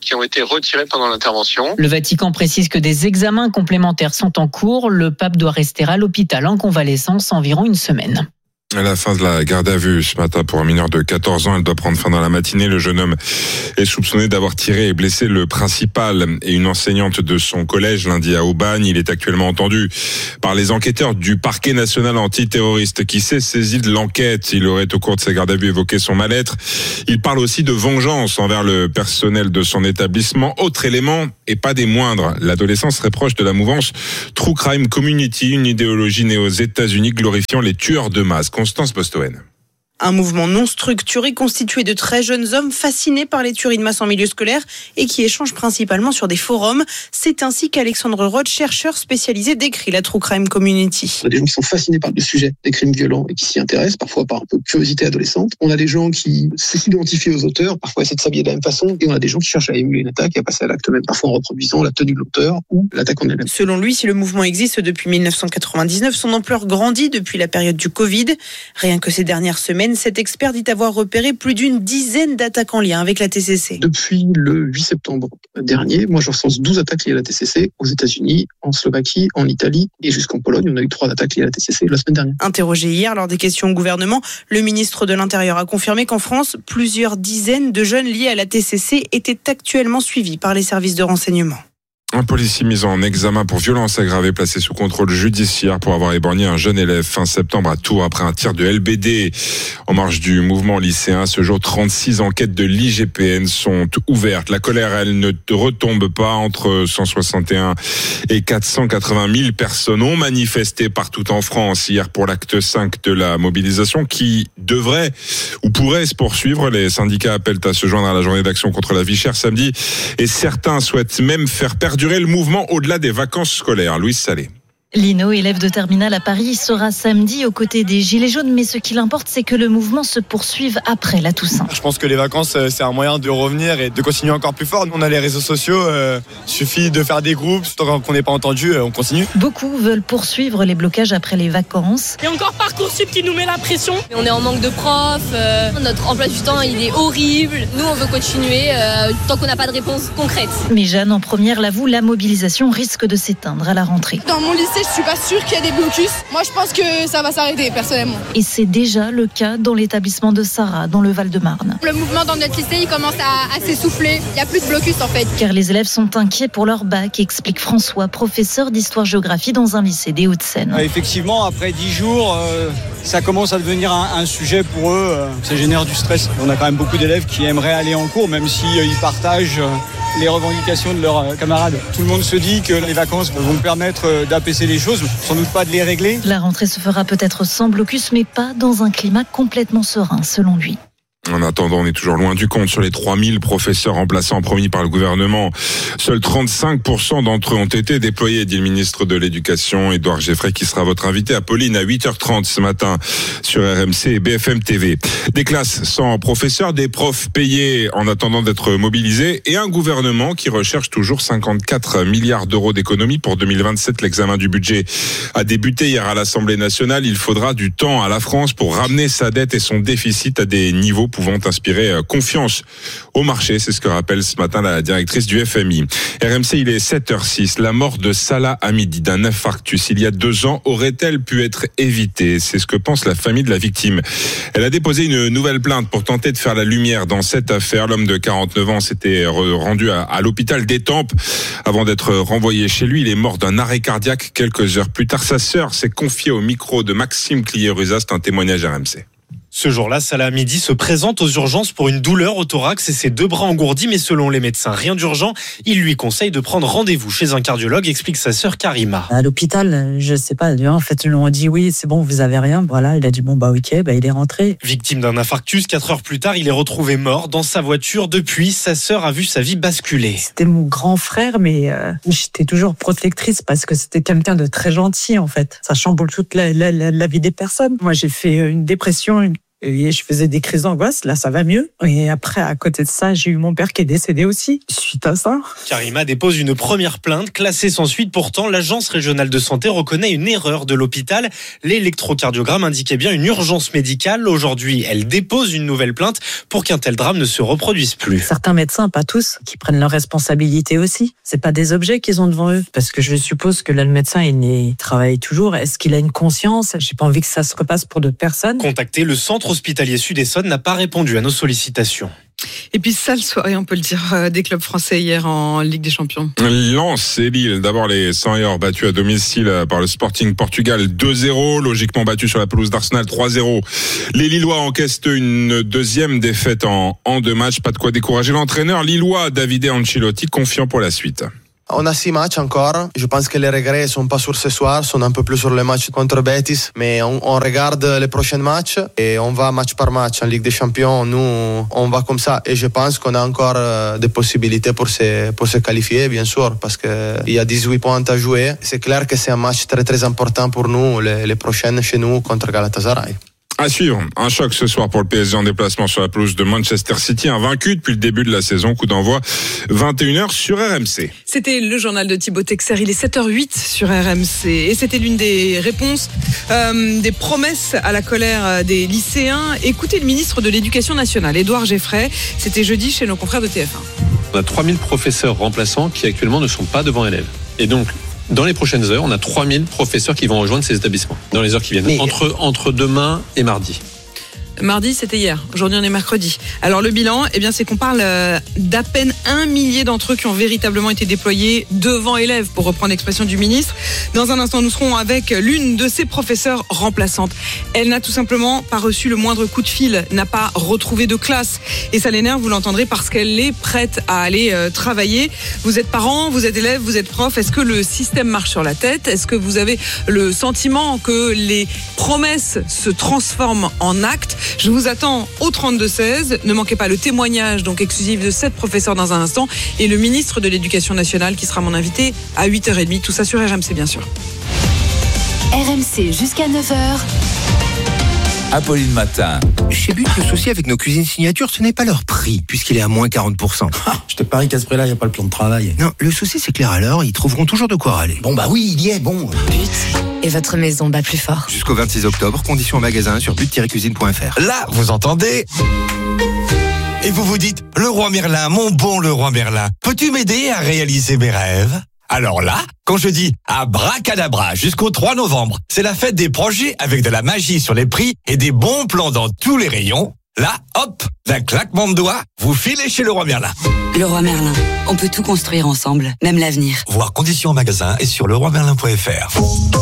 qui ont été retirés pendant l'intervention. Le Vatican précise que des examens complémentaires sont en cours. Le pape doit rester à l'hôpital en convalescence environ une semaine. À la fin de la garde à vue ce matin pour un mineur de quatorze ans, elle doit prendre fin dans la matinée. Le jeune homme est soupçonné d'avoir tiré et blessé le principal et une enseignante de son collège lundi à Aubagne. Il est actuellement entendu par les enquêteurs du parquet national antiterroriste qui s'est saisi de l'enquête. Il aurait au cours de sa garde à vue évoqué son mal-être. Il parle aussi de vengeance envers le personnel de son établissement. Autre élément, et pas des moindres, l'adolescent serait proche de la mouvance True Crime Community, une idéologie née aux États-Unis glorifiant les tueurs de masse. Constance Bostoen. Un mouvement non structuré constitué de très jeunes hommes fascinés par les tueries de masse en milieu scolaire et qui échangent principalement sur des forums. C'est ainsi qu'Alexandre Roth, chercheur spécialisé, décrit la True Crime Community. On a des gens qui sont fascinés par le sujet des crimes violents et qui s'y intéressent, parfois par un peu de curiosité adolescente. On a des gens qui s'identifient aux auteurs, parfois essaient de s'habiller de la même façon. Et on a des gens qui cherchent à émuler une attaque et à passer à l'acte même, parfois en reproduisant la tenue de l'auteur ou l'attaque en elle-même. Selon lui, si le mouvement existe depuis mille neuf cent quatre-vingt-dix-neuf, son ampleur grandit depuis la période du Covid. Rien que ces dernières semaines, cet expert dit avoir repéré plus d'une dizaine d'attaques en lien avec la T C C. Depuis le huit septembre dernier, moi je recense douze attaques liées à la T C C aux États-Unis, en Slovaquie, en Italie et jusqu'en Pologne. On a eu trois attaques liées à la T C C la semaine dernière. Interrogé hier lors des questions au gouvernement, le ministre de l'Intérieur a confirmé qu'en France, plusieurs dizaines de jeunes liés à la T C C étaient actuellement suivis par les services de renseignement. Un policier mis en examen pour violence aggravée placé sous contrôle judiciaire pour avoir éborgné un jeune élève fin septembre à Tours après un tir de L B D. En marge du mouvement lycéen, ce jour, trente-six enquêtes de l'I G P N sont ouvertes. La colère, elle ne retombe pas. Entre cent soixante et un et quatre cent quatre-vingt mille personnes ont manifesté partout en France hier pour l'acte cinq de la mobilisation qui devrait ou pourrait se poursuivre. Les syndicats appellent à se joindre à la journée d'action contre la vie chère samedi et certains souhaitent même faire perdurer le mouvement au-delà des vacances scolaires. Louise Salé. Lino, élève de terminale à Paris, sera samedi aux côtés des Gilets jaunes, mais ce qui l'importe, c'est que le mouvement se poursuive après la Toussaint. Je pense que les vacances, c'est un moyen de revenir et de continuer encore plus fort. On a les réseaux sociaux, euh, suffit de faire des groupes, tant qu'on n'est pas entendu, on continue. Beaucoup veulent poursuivre les blocages après les vacances. Il y a encore Parcoursup qui nous met la pression. On est en manque de profs, euh, notre emploi du temps, il est horrible. Nous, on veut continuer euh, tant qu'on n'a pas de réponse concrète. Mais Jeanne, en première, l'avoue, la mobilisation risque de s'éteindre à la rentrée. Dans mon lycée, je suis pas sûre qu'il y a des blocus. Moi, je pense que ça va s'arrêter, personnellement. Et c'est déjà le cas dans l'établissement de Sarah, dans le Val-de-Marne. Le mouvement dans notre lycée, il commence à, à s'essouffler. Il n'y a plus de blocus, en fait. Car les élèves sont inquiets pour leur bac, explique François, professeur d'histoire-géographie dans un lycée des Hauts-de-Seine. Effectivement, après dix jours, euh, ça commence à devenir un, un sujet pour eux. Euh, ça génère du stress. On a quand même beaucoup d'élèves qui aimeraient aller en cours, même s'ils si, euh, partagent euh, les revendications de leurs euh, camarades. Tout le monde se dit que les vacances vont permettre euh, d'apaiser les choses, sans doute pas de les régler. La rentrée se fera peut-être sans blocus, mais pas dans un climat complètement serein, selon lui. En attendant, on est toujours loin du compte. Sur les trois mille professeurs remplaçants promis par le gouvernement, seuls trente-cinq pour cent d'entre eux ont été déployés, dit le ministre de l'Éducation, Édouard Geffray, qui sera votre invité à Pauline à huit heures trente ce matin sur R M C et B F M T V. Des classes sans professeurs, des profs payés en attendant d'être mobilisés et un gouvernement qui recherche toujours cinquante-quatre milliards d'euros d'économies pour deux mille vingt-sept. L'examen du budget a débuté hier à l'Assemblée nationale. Il faudra du temps à la France pour ramener sa dette et son déficit à des niveaux pouvant inspirer confiance au marché. C'est ce que rappelle ce matin la directrice du F M I. R M C, il est sept heures six. La mort de Salah Hamidi d'un infarctus il y a deux ans aurait-elle pu être évitée? C'est ce que pense la famille de la victime. Elle a déposé une nouvelle plainte pour tenter de faire la lumière dans cette affaire. L'homme de quarante-neuf ans s'était rendu à, à l'hôpital d'Étampes avant d'être renvoyé chez lui. Il est mort d'un arrêt cardiaque quelques heures plus tard. Sa sœur s'est confiée au micro de Maxime Clier-Rusat. C'est un témoignage R M C. Ce jour-là, Salah Hamidi se présente aux urgences pour une douleur au thorax et ses deux bras engourdis, mais selon les médecins, rien d'urgent. Il lui conseille de prendre rendez-vous chez un cardiologue, explique sa sœur Karima. À l'hôpital, je sais pas, en fait, ils lui ont dit oui, c'est bon, vous avez rien. Voilà, il a dit bon, bah ok, bah il est rentré. Victime d'un infarctus, quatre heures plus tard, il est retrouvé mort dans sa voiture. Depuis, sa sœur a vu sa vie basculer. C'était mon grand frère, mais euh, j'étais toujours protectrice parce que c'était quelqu'un de très gentil, en fait. Ça chamboule toute la, la, la, la vie des personnes. Moi, j'ai fait une dépression, une Et je faisais des crises d'angoisse, là ça va mieux. Et après, à côté de ça, j'ai eu mon père qui est décédé aussi, suite à ça. Karima dépose une première plainte, classée sans suite. Pourtant, l'Agence régionale de santé reconnaît une erreur de l'hôpital. L'électrocardiogramme indiquait bien une urgence médicale. Aujourd'hui, elle dépose une nouvelle plainte pour qu'un tel drame ne se reproduise plus. Certains médecins, pas tous, qui prennent leurs responsabilités aussi. C'est pas des objets qu'ils ont devant eux. Parce que je suppose que là, le médecin, il, il travaille toujours. Est-ce qu'il a une conscience? J'ai pas envie que ça se repasse pour d'autres personnes. Contacté, le centre hospitalier Sud-Essonne n'a pas répondu à nos sollicitations. Et puis sale soirée, on peut le dire, des clubs français hier en Ligue des Champions. Lens et Lille, d'abord les cent battus à domicile par le Sporting Portugal deux zéro, logiquement battus sur la pelouse d'Arsenal trois zéro. Les Lillois encaissent une deuxième défaite en, en deux matchs, pas de quoi décourager l'entraîneur lillois Davide Ancelotti, confiant pour la suite. On a six matchs encore. Je pense que les regrets sont pas sur ce soir, sont un peu plus sur le match contre Betis. Mais on, on regarde les prochains matchs et on va match par match. En Ligue des Champions, nous, on va comme ça. Et je pense qu'on a encore des possibilités pour se, pour se qualifier, bien sûr, parce que il y a dix-huit points à jouer. C'est clair que c'est un match très très important pour nous, les, les prochains chez nous contre Galatasaray. À suivre, un choc ce soir pour le P S G en déplacement sur la pelouse de Manchester City, invaincu depuis le début de la saison. Coup d'envoi vingt et une heures sur R M C. C'était le journal de Thibaut Texer, il est sept heures huit sur R M C. Et c'était l'une des réponses, euh, des promesses à la colère des lycéens. Écoutez le ministre de l'Éducation nationale, Édouard Geffray, c'était jeudi chez nos confrères de T F un. On a trois mille professeurs remplaçants qui actuellement ne sont pas devant élèves. Et donc, dans les prochaines heures, on a trois mille professeurs qui vont rejoindre ces établissements dans les heures qui viennent, Mais... entre, entre demain et mardi. Mardi, c'était hier. Aujourd'hui, on est mercredi. Alors, le bilan, eh bien, c'est qu'on parle d'à peine un millier d'entre eux qui ont véritablement été déployés devant élèves, pour reprendre l'expression du ministre. Dans un instant, nous serons avec l'une de ces professeurs remplaçantes. Elle n'a tout simplement pas reçu le moindre coup de fil, n'a pas retrouvé de classe. Et ça l'énerve, vous l'entendrez, parce qu'elle est prête à aller euh, travailler. Vous êtes parent, vous êtes élève, vous êtes prof. Est-ce que le système marche sur la tête? Est-ce que vous avez le sentiment que les promesses se transforment en actes? Je vous attends au trente-deux seize. Ne manquez pas le témoignage donc exclusif de sept professeurs dans un instant et le ministre de l'Éducation nationale qui sera mon invité à huit heures trente. Tout ça sur R M C, bien sûr. R M C jusqu'à neuf heures. Apolline Matin. Chez But, le souci avec nos cuisines signatures, ce n'est pas leur prix, puisqu'il est à moins quarante pour cent. Ah, je te parie qu'à ce prix-là, il n'y a pas le plan de travail. Non, le souci, c'est que les râleurs, ils trouveront toujours de quoi râler. Bon, bah oui, il y est, bon. But. Et votre maison bat plus fort. Jusqu'au vingt-six octobre, conditions en magasin sur but tiret cuisine point f r. Là, vous entendez? Et vous vous dites, le roi Merlin, mon bon le roi Merlin, peux-tu m'aider à réaliser mes rêves? Alors là, quand je dis abracadabra jusqu'au trois novembre, c'est la fête des projets avec de la magie sur les prix et des bons plans dans tous les rayons. Là, hop, d'un claquement de doigts, vous filez chez le roi Merlin. Le roi Merlin, on peut tout construire ensemble, même l'avenir. Voir conditions en magasin et sur le roi merlin point f r.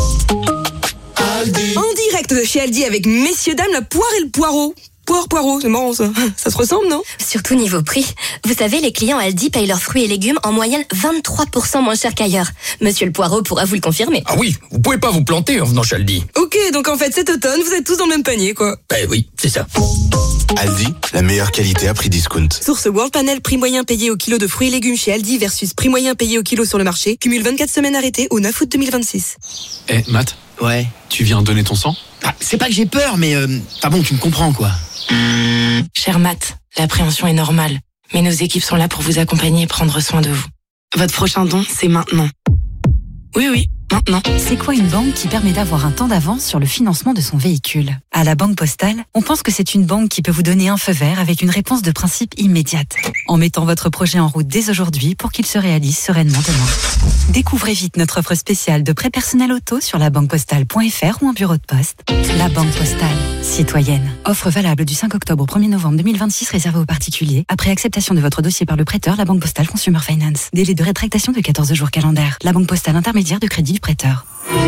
En direct de chez Aldi avec messieurs dames, la poire et le poireau. Poire, poireau, c'est marrant ça. Ça se ressemble, non? Surtout niveau prix. Vous savez, les clients Aldi payent leurs fruits et légumes en moyenne vingt-trois pour cent moins cher qu'ailleurs. Monsieur le Poireau pourra vous le confirmer. Ah oui, vous pouvez pas vous planter en venant chez Aldi. Ok, donc en fait cet automne, vous êtes tous dans le même panier, quoi. Ben oui, c'est ça. Aldi, la meilleure qualité à prix discount. Source World Panel, prix moyen payé au kilo de fruits et légumes chez Aldi versus prix moyen payé au kilo sur le marché. Cumule vingt-quatre semaines arrêtées au neuf août deux mille vingt-six. Eh, hey, Matt. Ouais. Tu viens donner ton sang? Ah, c'est pas que j'ai peur, mais euh, ah bon, tu me comprends, quoi. Cher Matt, l'appréhension est normale, mais nos équipes sont là pour vous accompagner et prendre soin de vous. Votre prochain don, c'est maintenant. Oui, oui, maintenant. C'est quoi une banque qui permet d'avoir un temps d'avance sur le financement de son véhicule? À la Banque Postale, on pense que c'est une banque qui peut vous donner un feu vert avec une réponse de principe immédiate, en mettant votre projet en route dès aujourd'hui pour qu'il se réalise sereinement demain. Découvrez vite notre offre spéciale de prêt personnel auto sur la banque postale point f r ou en bureau de poste. La Banque Postale, citoyenne. Offre valable du cinq octobre au premier novembre deux mille vingt-six, réservée aux particuliers. Après acceptation de votre dossier par le prêteur, la Banque Postale Consumer Finance. Délai de rétractation de quatorze jours calendaires. La Banque Postale intermédiaire de crédit du prêteur.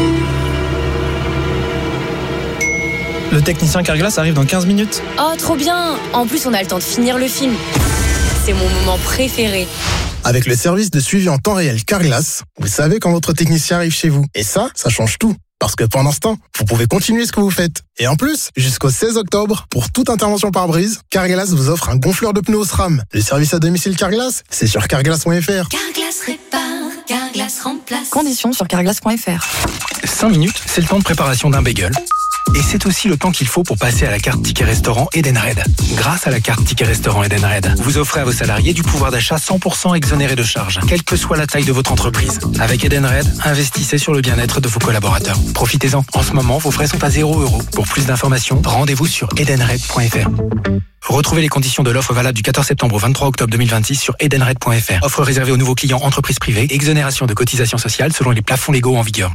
Le technicien Carglass arrive dans quinze minutes. Oh, trop bien! En plus, on a le temps de finir le film. C'est mon moment préféré. Avec le service de suivi en temps réel Carglass, vous savez quand votre technicien arrive chez vous. Et ça, ça change tout. Parce que pendant ce temps, vous pouvez continuer ce que vous faites. Et en plus, jusqu'au seize octobre, pour toute intervention par brise, Carglass vous offre un gonfleur de pneus SRAM. Le service à domicile Carglass, c'est sur carglass point f r. Carglass répare, Carglass remplace. Conditions sur carglass point f r. cinq minutes, c'est le temps de préparation d'un bagel. Et c'est aussi le temps qu'il faut pour passer à la carte ticket restaurant Edenred. Grâce à la carte ticket restaurant Edenred, vous offrez à vos salariés du pouvoir d'achat cent pour cent exonéré de charges, quelle que soit la taille de votre entreprise. Avec Edenred, investissez sur le bien-être de vos collaborateurs. Profitez-en. En ce moment, vos frais sont à zéro euro. Pour plus d'informations, rendez-vous sur edenred point f r. Retrouvez les conditions de l'offre valable du quatorze septembre au vingt-trois octobre deux mille vingt-six sur edenred point f r. Offre réservée aux nouveaux clients entreprises privées. Exonération de cotisations sociales selon les plafonds légaux en vigueur.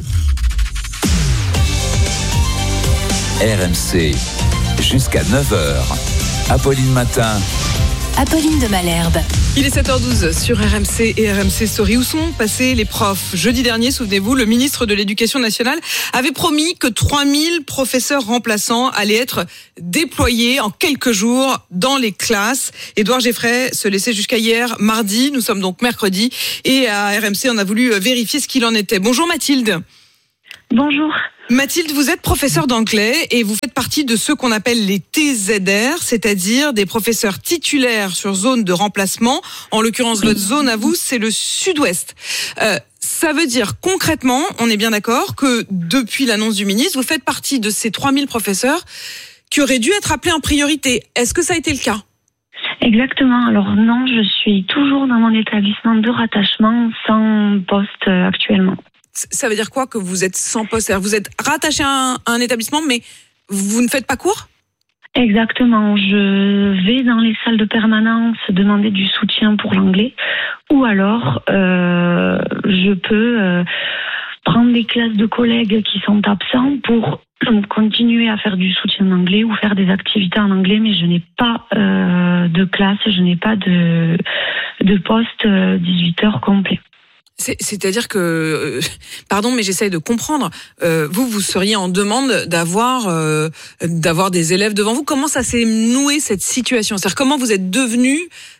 R M C, jusqu'à neuf heures. Apolline Matin. Apolline de Malherbe. Il est sept heures douze sur R M C et R M C Story. Où sont passés les profs ? Jeudi dernier, souvenez-vous, le ministre de l'Éducation nationale avait promis que trois mille professeurs remplaçants allaient être déployés en quelques jours dans les classes. Édouard Geffray se laissait jusqu'à hier, mardi. Nous sommes donc mercredi. Et à R M C, on a voulu vérifier ce qu'il en était. Bonjour Mathilde. Bonjour. Mathilde, vous êtes professeure d'anglais et vous faites partie de ceux qu'on appelle les T Z R, c'est-à-dire des professeurs titulaires sur zone de remplacement. En l'occurrence, votre zone à vous, c'est le sud-ouest. Euh, ça veut dire concrètement, on est bien d'accord, que depuis l'annonce du ministre, vous faites partie de ces trois mille professeurs qui auraient dû être appelés en priorité. Est-ce que ça a été le cas ? Exactement. Alors non, je suis toujours dans mon établissement de rattachement sans poste actuellement. Ça veut dire quoi que vous êtes sans poste ? C'est-à-dire vous êtes rattaché à un, à un établissement, mais vous ne faites pas cours ? Exactement. Je vais dans les salles de permanence demander du soutien pour l'anglais, ou alors euh, je peux euh, prendre des classes de collègues qui sont absents pour continuer à faire du soutien en anglais ou faire des activités en anglais, mais je n'ai pas euh, de classe, je n'ai pas de, de poste euh, dix-huit heures complet. C'est-à-dire que, euh, pardon, mais j'essaye de comprendre. Euh, vous, vous seriez en demande d'avoir euh, d'avoir des élèves devant vous. Comment ça s'est noué cette situation ? C'est-à-dire comment vous êtes devenu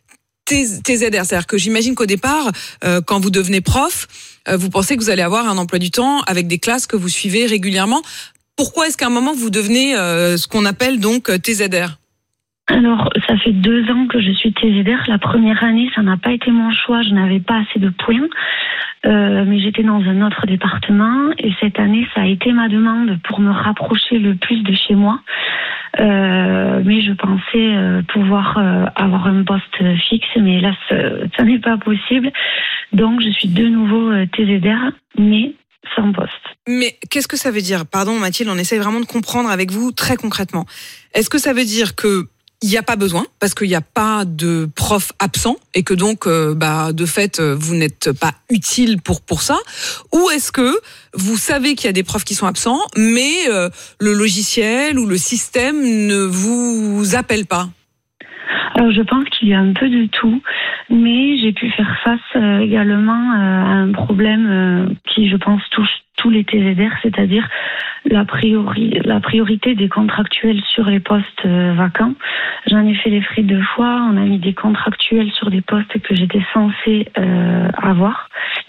T Z R ? C'est-à-dire que j'imagine qu'au départ, euh, quand vous devenez prof, euh, vous pensez que vous allez avoir un emploi du temps avec des classes que vous suivez régulièrement. Pourquoi est-ce qu'à un moment vous devenez euh, ce qu'on appelle donc T Z R ? Alors, ça fait deux ans que je suis T Z R. La première année, ça n'a pas été mon choix. Je n'avais pas assez de points. Euh, mais j'étais dans un autre département. Et cette année, ça a été ma demande pour me rapprocher le plus de chez moi. Euh, mais je pensais euh, pouvoir euh, avoir un poste fixe. Mais là, ça, ça n'est pas possible. Donc, je suis de nouveau euh, T Z R, mais sans poste. Mais qu'est-ce que ça veut dire ? Pardon Mathilde, on essaye vraiment de comprendre avec vous très concrètement. Est-ce que ça veut dire que il n'y a pas besoin, parce qu'il n'y a pas de prof absent et que donc, euh, bah, de fait, vous n'êtes pas utile pour pour ça. Ou est-ce que vous savez qu'il y a des profs qui sont absents, mais euh, le logiciel ou le système ne vous appelle pas ? Alors, je pense qu'il y a un peu de tout, mais j'ai pu faire face euh, également euh, à un problème euh, qui, je pense, touche tous les T Z R, c'est-à-dire la, priori, la priorité des contractuels sur les postes euh, vacants. J'en ai fait les frais deux fois. On a mis des contractuels sur des postes que j'étais censée euh, avoir.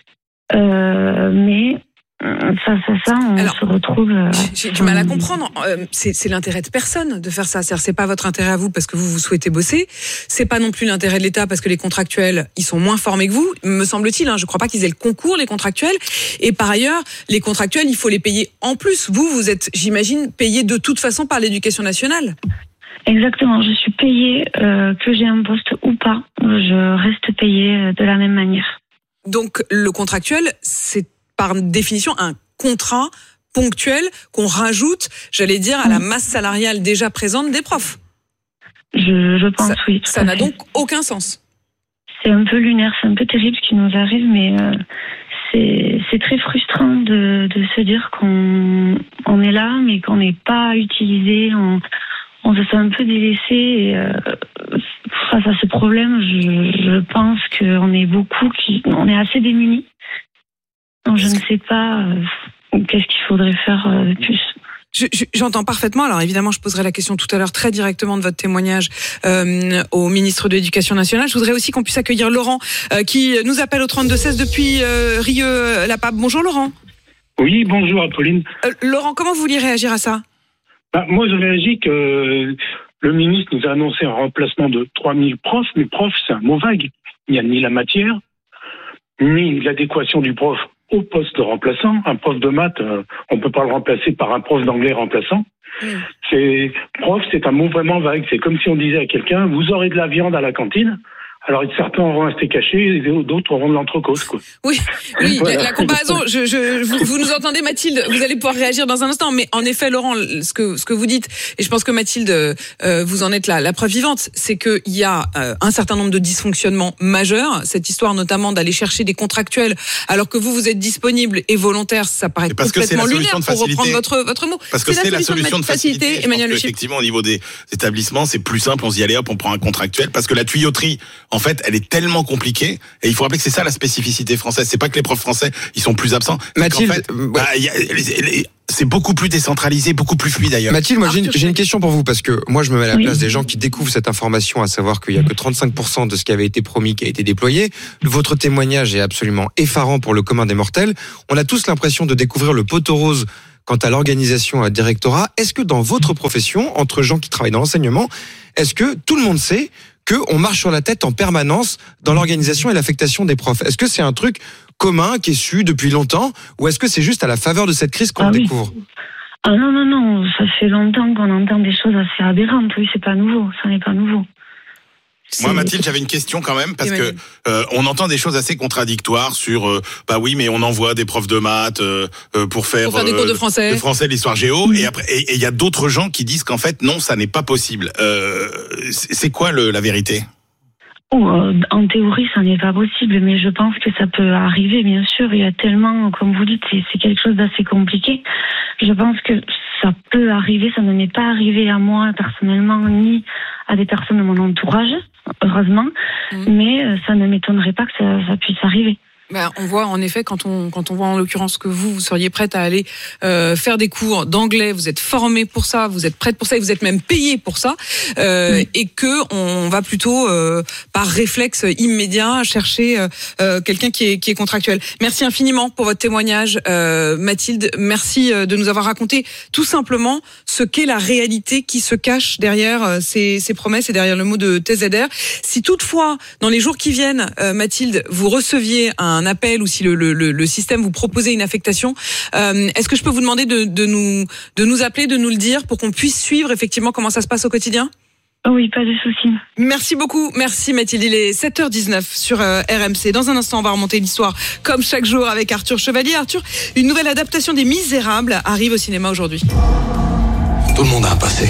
Euh, mais ça, ça, ça, on Alors, se retrouve... Euh, j'ai du mal à comprendre. Euh, c'est, c'est l'intérêt de personne de faire ça. C'est-à-dire, c'est pas votre intérêt à vous parce que vous, vous souhaitez bosser. C'est pas non plus l'intérêt de l'État parce que les contractuels, ils sont moins formés que vous, me semble-t-il. Hein. Je crois pas qu'ils aient le concours, les contractuels. Et par ailleurs, les contractuels, il faut les payer en plus. Vous, vous êtes, j'imagine, payé de toute façon par l'Éducation nationale. Exactement. Je suis payée, euh, que j'ai un poste ou pas. Je reste payée de la même manière. Donc, le contractuel, c'est par définition un contrat ponctuel qu'on rajoute, j'allais dire, à la masse salariale déjà présente des profs. Je, je pense, ça, oui. Ça n'a donc aucun sens. C'est un peu lunaire, c'est un peu terrible ce qui nous arrive, mais euh, c'est, c'est très frustrant de, de se dire qu'on on est là, mais qu'on n'est pas utilisé, on, on se sent un peu délaissé. Et, euh, face à ce problème, je, je pense qu'on est beaucoup, qui, on est assez démunis. Donc, je ne sais pas euh, qu'est-ce qu'il faudrait faire euh, de plus. Je, je, j'entends parfaitement. Alors évidemment, je poserai la question tout à l'heure très directement de votre témoignage euh, au ministre de l'Éducation nationale. Je voudrais aussi qu'on puisse accueillir Laurent euh, qui nous appelle au trente-deux seize depuis euh, Rieux-la-Pape. Bonjour Laurent. Oui, bonjour Apolline. Euh, Laurent, comment vous vouliez réagir à ça ? Bah, moi, je réagis que le ministre nous a annoncé un remplacement de trois mille profs, mais prof, c'est un mot vague. Il n'y a ni la matière, ni l'adéquation du prof au poste de remplaçant. Un prof de maths, euh, on peut pas le remplacer par un prof d'anglais remplaçant. Mmh. C'est prof, c'est un mot vraiment vague. C'est comme si on disait à quelqu'un, vous aurez de la viande à la cantine. Alors certains auront un steak haché et d'autres auront de l'entrecôte, quoi. Oui, oui, Voilà. la comparaison. Je, je, vous, vous nous entendez, Mathilde. Vous allez pouvoir réagir dans un instant. Mais en effet, Laurent, ce que ce que vous dites, et je pense que Mathilde, euh, vous en êtes la, la preuve vivante, c'est que il y a euh, un certain nombre de dysfonctionnements majeurs. Cette histoire, notamment, d'aller chercher des contractuels, alors que vous vous êtes disponible et volontaire, ça paraît complètement lunaire, pour reprendre votre votre mot. Parce que c'est, c'est la solution de facilité. facilité Emmanuel Le Chip. Effectivement, au niveau des établissements, c'est plus simple. On se dit allez hop, on prend un contractuel, parce que la tuyauterie, en fait, elle est tellement compliqué, et il faut rappeler que c'est ça la spécificité française. C'est pas que les profs français ils sont plus absents. Mathilde, en fait, bah, y a, les, les, c'est beaucoup plus décentralisé, beaucoup plus fluide d'ailleurs. Mathilde, moi j'ai une, j'ai une question pour vous, parce que moi je me mets à la oui. place des gens qui découvrent cette information, à savoir qu'il y a que trente-cinq pour cent de ce qui avait été promis qui a été déployé. Votre témoignage est absolument effarant pour le commun des mortels. On a tous l'impression de découvrir le poteau rose quant à l'organisation des rectorats. Est-ce que dans votre profession, entre gens qui travaillent dans l'enseignement, est-ce que tout le monde sait qu'on marche sur la tête en permanence dans l'organisation et l'affectation des profs? Est-ce que c'est un truc commun qui est su depuis longtemps, ou est-ce que c'est juste à la faveur de cette crise qu'on ah le oui. découvre? Ah non, non, non, ça fait longtemps qu'on entend des choses assez aberrantes. Oui, c'est pas nouveau, ça n'est pas nouveau. C'est... Moi, Mathilde, j'avais une question quand même, parce Emmanuel. que euh, on entend des choses assez contradictoires sur, euh, bah oui, mais on envoie des profs de maths euh, pour faire, pour faire des cours de français, euh, de français, de l'histoire géo, mmh. et après, et il y a d'autres gens qui disent qu'en fait, non, ça n'est pas possible. Euh, c'est quoi le, la vérité? Oh, en théorie, ça n'est pas possible, mais je pense que ça peut arriver, bien sûr. Il y a tellement, comme vous dites, c'est, c'est quelque chose d'assez compliqué. Je pense que ça peut arriver, ça ne m'est pas arrivé à moi personnellement, ni à des personnes de mon entourage, heureusement, mmh. mais ça ne m'étonnerait pas que ça, ça puisse arriver. Ben, on voit en effet quand on quand on voit en l'occurrence que vous vous seriez prête à aller euh, faire des cours d'anglais, vous êtes formée pour ça, vous êtes prête pour ça et vous êtes même payée pour ça, euh, oui. et que on va plutôt euh, par réflexe immédiat chercher euh, quelqu'un qui est qui est contractuel. Merci infiniment pour votre témoignage, euh, Mathilde. Merci de nous avoir raconté tout simplement ce qu'est la réalité qui se cache derrière ces ces promesses et derrière le mot de T Z R. Si toutefois dans les jours qui viennent, euh, Mathilde, vous receviez un un appel ou si le, le, le système vous proposait une affectation, euh, est-ce que je peux vous demander de, de, nous, de nous appeler, de nous le dire pour qu'on puisse suivre effectivement comment ça se passe au quotidien? Oui, pas de souci. Merci beaucoup. Merci Mathilde. Il est sept heures dix-neuf sur euh, R M C. Dans un instant, on va remonter l'histoire comme chaque jour avec Arthur Chevalier. Arthur, une nouvelle adaptation des Misérables arrive au cinéma aujourd'hui. Tout le monde a un passé.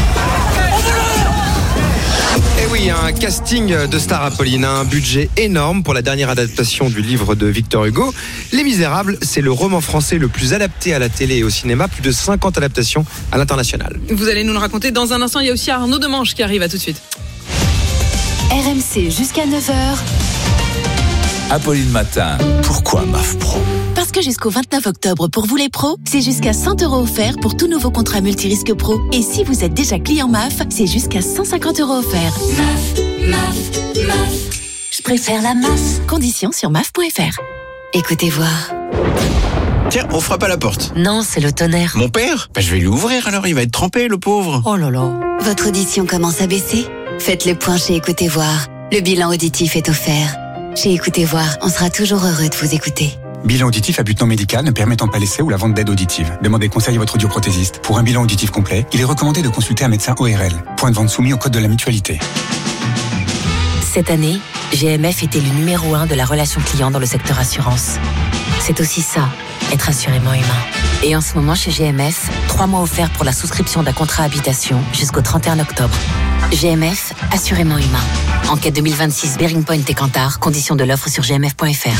Et oui, un casting de stars, Apolline, un budget énorme pour la dernière adaptation du livre de Victor Hugo. Les Misérables, c'est le roman français le plus adapté à la télé et au cinéma, plus de cinquante adaptations à l'international. Vous allez nous le raconter dans un instant. Il y a aussi Arnaud Demange qui arrive, à tout de suite. R M C jusqu'à neuf heures. Apolline Matin. Pourquoi M A F Pro? Parce que jusqu'au vingt-neuf octobre, pour vous les pros, c'est jusqu'à cent euros offerts pour tout nouveau contrat multirisque pro. Et si vous êtes déjà client M A F, c'est jusqu'à cent cinquante euros offerts. M A F, M A F, M A F. Je préfère la M A F. Conditions sur M A F point F R. Écoutez voir. Tiens, on frappe à la porte. Non, c'est le tonnerre. Mon père? Bah, je vais lui ouvrir alors, il va être trempé, le pauvre. Oh là là. Votre audition commence à baisser? Faites le point chez Écoutez voir. Le bilan auditif est offert. Chez Écoutez voir, on sera toujours heureux de vous écouter. Bilan auditif à but non médical ne permettant pas l'essai ou la vente d'aide auditive. Demandez conseil à votre audioprothésiste. Pour un bilan auditif complet, il est recommandé de consulter un médecin O R L. Point de vente soumis au code de la mutualité. Cette année, G M F est élu numéro un de la relation client dans le secteur assurance. C'est aussi ça, être assurément humain. Et en ce moment, chez G M F, trois mois offerts pour la souscription d'un contrat habitation jusqu'au trente et un octobre. G M F, assurément humain. Enquête deux mille vingt-six, Bearing Point et Kantar. Conditions de l'offre sur g m f point f r.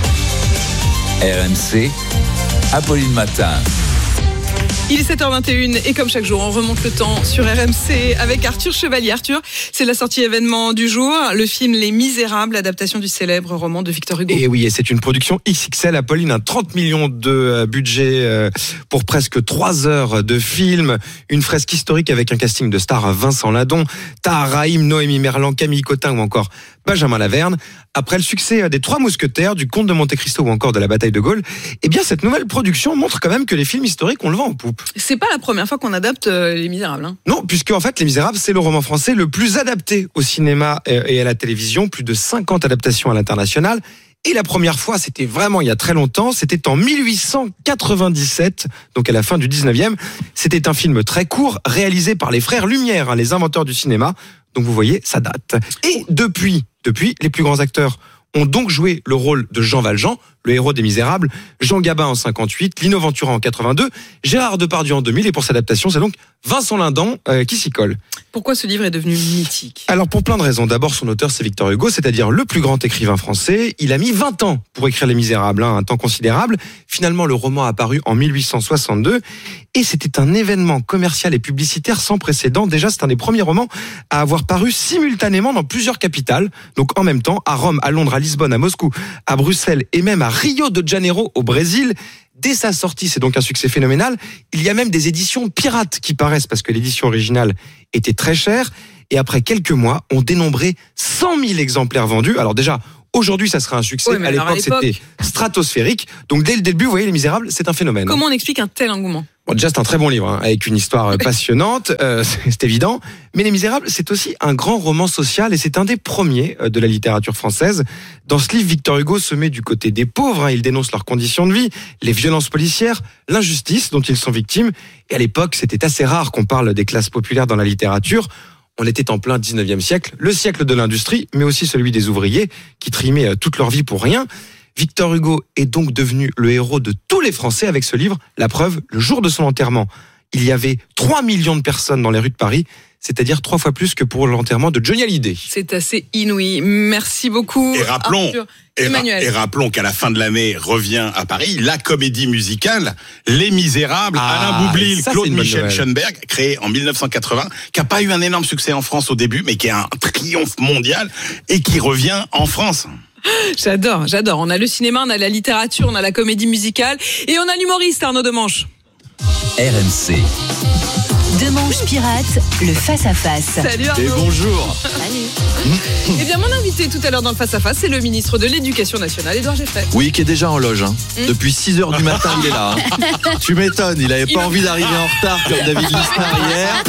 R M C, Apolline Matin. Il est sept heures vingt et une et comme chaque jour, on remonte le temps sur R M C avec Arthur Chevalier. Arthur, c'est la sortie événement du jour, le film Les Misérables, adaptation du célèbre roman de Victor Hugo. Et oui, et c'est une production X X L, Apolline, un trente millions de budget pour presque trois heures de film, une fresque historique avec un casting de stars, Vincent Ladon, Tahar Rahim, Noémie Merlan, Camille Cotin ou encore Benjamin Laverne. Après le succès des Trois Mousquetaires, du Comte de Monte Cristo ou encore de la Bataille de Gaulle, eh bien cette nouvelle production montre quand même que les films historiques, on le vend en poupe. C'est pas la première fois qu'on adapte euh, Les Misérables. Hein. Non, puisque en fait Les Misérables, c'est le roman français le plus adapté au cinéma et à la télévision, plus de cinquante adaptations à l'international. Et la première fois, c'était vraiment il y a très longtemps, c'était en mille huit cent quatre-vingt-dix-sept, donc à la fin du dix-neuvième. C'était un film très court, réalisé par les frères Lumière, hein, les inventeurs du cinéma. Donc vous voyez, ça date. Et depuis, depuis, les plus grands acteurs ont donc joué le rôle de Jean Valjean, le héros des Misérables, Jean Gabin en cinquante-huit, Lino Ventura en quatre-vingt-deux, Gérard Depardieu en deux mille, et pour cette adaptation, c'est donc Vincent Lindon euh, qui s'y colle. Pourquoi ce livre est devenu mythique ? Alors pour plein de raisons. D'abord, son auteur, c'est Victor Hugo, c'est-à-dire le plus grand écrivain français. Il a mis vingt ans pour écrire Les Misérables, hein, un temps considérable. Finalement, le roman a paru en mille huit cent soixante-deux, et c'était un événement commercial et publicitaire sans précédent. Déjà, c'est un des premiers romans à avoir paru simultanément dans plusieurs capitales, donc en même temps, à Rome, à Londres, à Lisbonne, à Moscou, à Bruxelles et même à Rio de Janeiro au Brésil. Dès sa sortie, c'est donc un succès phénoménal. Il y a même des éditions pirates qui paraissent parce que l'édition originale était très chère. Et après quelques mois, on dénombrait cent mille exemplaires vendus. Alors déjà, aujourd'hui, ça serait un succès. Oui, mais à alors, à l'époque, l'époque... c'était stratosphérique. Donc dès le début, vous voyez, Les Misérables, c'est un phénomène. Comment on explique un tel engouement ? Bon, déjà, c'est un très bon livre, hein, avec une histoire passionnante, euh, c'est évident. Mais Les Misérables, c'est aussi un grand roman social, et c'est un des premiers de la littérature française. Dans ce livre, Victor Hugo se met du côté des pauvres, hein, il dénonce leurs conditions de vie, les violences policières, l'injustice dont ils sont victimes. Et à l'époque, c'était assez rare qu'on parle des classes populaires dans la littérature. On était en plein dix-neuvième siècle, le siècle de l'industrie, mais aussi celui des ouvriers qui trimaient toute leur vie pour rien. Victor Hugo est donc devenu le héros de tous les Français avec ce livre. La preuve, le jour de son enterrement, il y avait trois millions de personnes dans les rues de Paris, c'est-à-dire trois fois plus que pour l'enterrement de Johnny Hallyday. C'est assez inouï. Merci beaucoup. Et rappelons, Arthur. et, ra- Emmanuel. et rappelons qu'à la fin de l'année revient à Paris la comédie musicale Les Misérables, Ah, Alain Boublil, ça, c'est Claude une bonne Michel nouvelle. Schoenberg, créé en mille neuf cent quatre-vingts, qui a pas eu un énorme succès en France au début, mais qui est un triomphe mondial et qui revient en France. J'adore, j'adore. On a le cinéma, on a la littérature, on a la comédie musicale et on a l'humoriste Arnaud Demanche. R M C. Demanche Pirate, le face-à-face. Salut Arnaud. Et bonjour. Salut. Eh bien, mon invité tout à l'heure dans le face-à-face, c'est le ministre de l'Éducation nationale, Édouard Geffray. Oui, qui est déjà en loge. Hein. Mm. Depuis six heures du matin, il est là. Hein. Tu m'étonnes, il avait pas Il envie a- d'arriver en retard comme David Lisnard hier.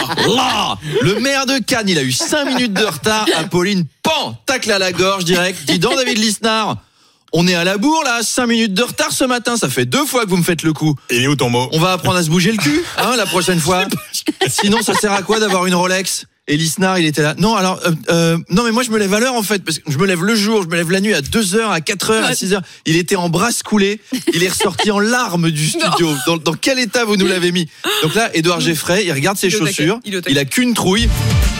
Là, le maire de Cannes, il a eu cinq minutes de retard. Apolline, pan, tacle à la gorge direct. Dis donc, David Lisnard, on est à la bourre là, cinq minutes de retard ce matin, ça fait deux fois que vous me faites le coup. Il est où ton mot ? On va apprendre à se bouger le cul, hein, la prochaine fois. Sinon, ça sert à quoi d'avoir une Rolex ? Et Lisnard, il était là. Non, alors, euh, euh, non, mais moi, je me lève à l'heure, en fait, parce que je me lève le jour, je me lève la nuit à deux heures, à quatre heures, à six heures. Il était en brasse coulée. Il est ressorti en larmes du studio. Dans, dans quel état vous nous l'avez mis ? Donc là, Édouard Geffray, il regarde ses Il est au taquet, chaussures. il est au taquet. Il a qu'une trouille.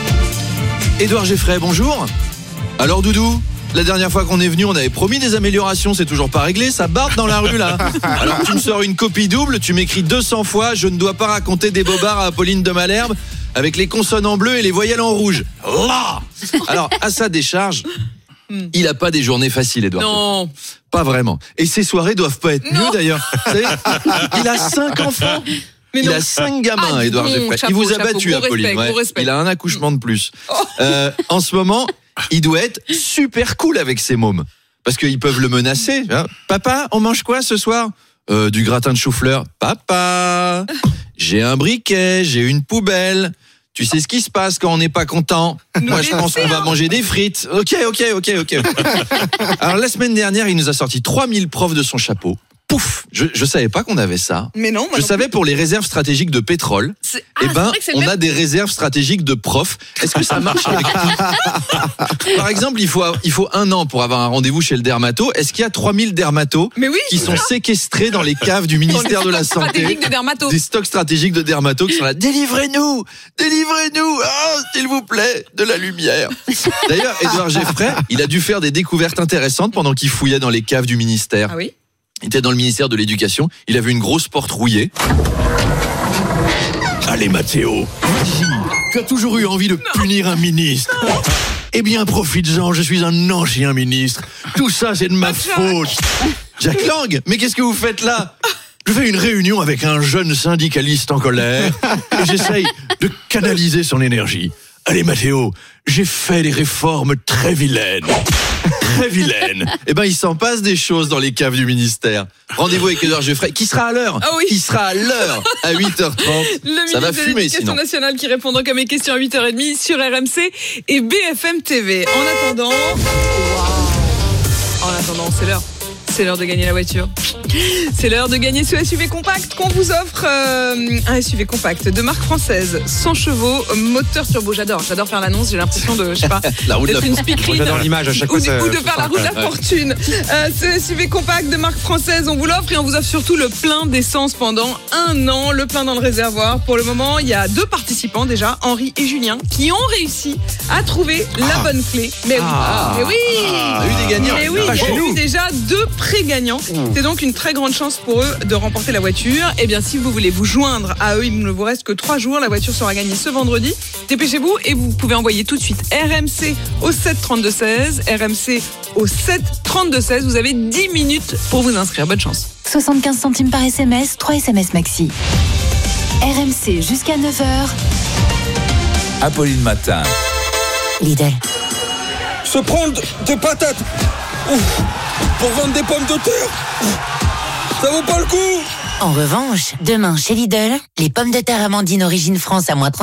Édouard Geffray, bonjour. Alors, Doudou ? La dernière fois qu'on est venu, on avait promis des améliorations, c'est toujours pas réglé, ça barde dans la rue là. Alors tu me sors une copie double, tu m'écris deux cents fois, je ne dois pas raconter des bobards à Apolline de Malherbe avec les consonnes en bleu et les voyelles en rouge. Là. Alors à sa décharge, il a pas des journées faciles, Edouard. Non. Pas vraiment. Et ses soirées doivent pas être mieux d'ailleurs. Vous savez, il a cinq enfants. Mais il non. a cinq gamins, Ah, Édouard bon, Geffray. Il chapeau, vous a chapeau, battu, gros Apolline. respect, ouais. gros respect. Il a un accouchement de plus. Euh, en ce moment, il doit être super cool avec ses mômes. Parce qu'ils peuvent le menacer. Hein. Papa, on mange quoi ce soir ? euh, Du gratin de chou-fleur. Papa, j'ai un briquet, j'ai une poubelle. Tu sais ce qui se passe quand on n'est pas content ? Moi, je pense qu'on va manger des frites. Ok, ok, ok, ok. Alors, la semaine dernière, il nous a sorti trois mille profs de son chapeau. Pouf, je, je savais pas qu'on avait ça. Mais non, moi Je non savais pour les réserves stratégiques de pétrole. C'est- Eh Ah, c'est ben, vrai que c'est le on même- a des réserves stratégiques de profs. Est-ce que ça marche avec tout ? Par exemple, il faut, il faut un an pour avoir un rendez-vous chez le dermato. Est-ce qu'il y a trois mille dermatos Mais oui. qui sont séquestrés dans les caves du ministère de la stocks Santé ? stratégiques de dermato. Des stocks stratégiques de dermato qui sont là. Délivrez-nous, délivrez-nous, oh, s'il vous plaît, de la lumière. D'ailleurs, Édouard Geffray, il a dû faire des découvertes intéressantes pendant qu'il fouillait dans les caves du ministère. Ah oui. Il était dans le ministère de l'Éducation. Il a vu une grosse porte rouillée. Allez, Mathéo, tu as toujours eu envie de punir un ministre. Eh bien, profites-en, je suis un ancien ministre. Tout ça, c'est de ma faute. Jack Lang, mais qu'est-ce que vous faites là ? Je fais une réunion avec un jeune syndicaliste en colère et j'essaye de canaliser son énergie. Allez, Mathéo, j'ai fait des réformes très vilaines. Très vilaines. Eh ben, il s'en passe des choses dans les caves du ministère. Rendez-vous avec Édouard Geffray, qui sera à l'heure. Ah oui. Qui sera à l'heure à huit heures trente. Le Ça va ministre de fumer l'Éducation sinon. nationale qui répondra à mes questions à huit heures trente sur R M C et B F M T V. En attendant... Wow. Oh En attendant, c'est l'heure. C'est l'heure de gagner la voiture. C'est l'heure de gagner ce S U V compact qu'on vous offre. Euh, un S U V compact de marque française, cent chevaux, moteur turbo. J'adore, j'adore faire l'annonce. J'ai l'impression de, je sais pas, La roue de d'être la- une speakerine. J'adore l'image à chaque ou, fois, ça- ou de ça faire la sent roue de la ouais. fortune. Euh, ce S U V compact de marque française, on vous l'offre et on vous offre surtout le plein d'essence pendant un an. Le plein dans le réservoir. Pour le moment, il y a deux participants déjà, Henri et Julien, qui ont réussi à trouver la bonne clé. Mais oui, Ah. mais oui. Ah, on a eu des gagnants. Mais oui, Pas il y chez a eu nous. déjà deux pré-gagnants. C'est donc une très grande chance pour eux de remporter la voiture. Et bien, si vous voulez vous joindre à eux, il ne vous reste que trois jours. La voiture sera gagnée ce vendredi. Dépêchez-vous et vous pouvez envoyer tout de suite R M C au sept trente-deux seize. R M C au sept trente-deux seize. Vous avez dix minutes pour vous inscrire. Bonne chance. soixante-quinze centimes par S M S, trois S M S maxi. R M C jusqu'à neuf heures. Apolline Matin. Lidl. Se prendre des patates ouf, pour vendre des pommes de terre, ça vaut pas le coup. En revanche, demain chez Lidl, les pommes de terre Amandine Origine France à moins trente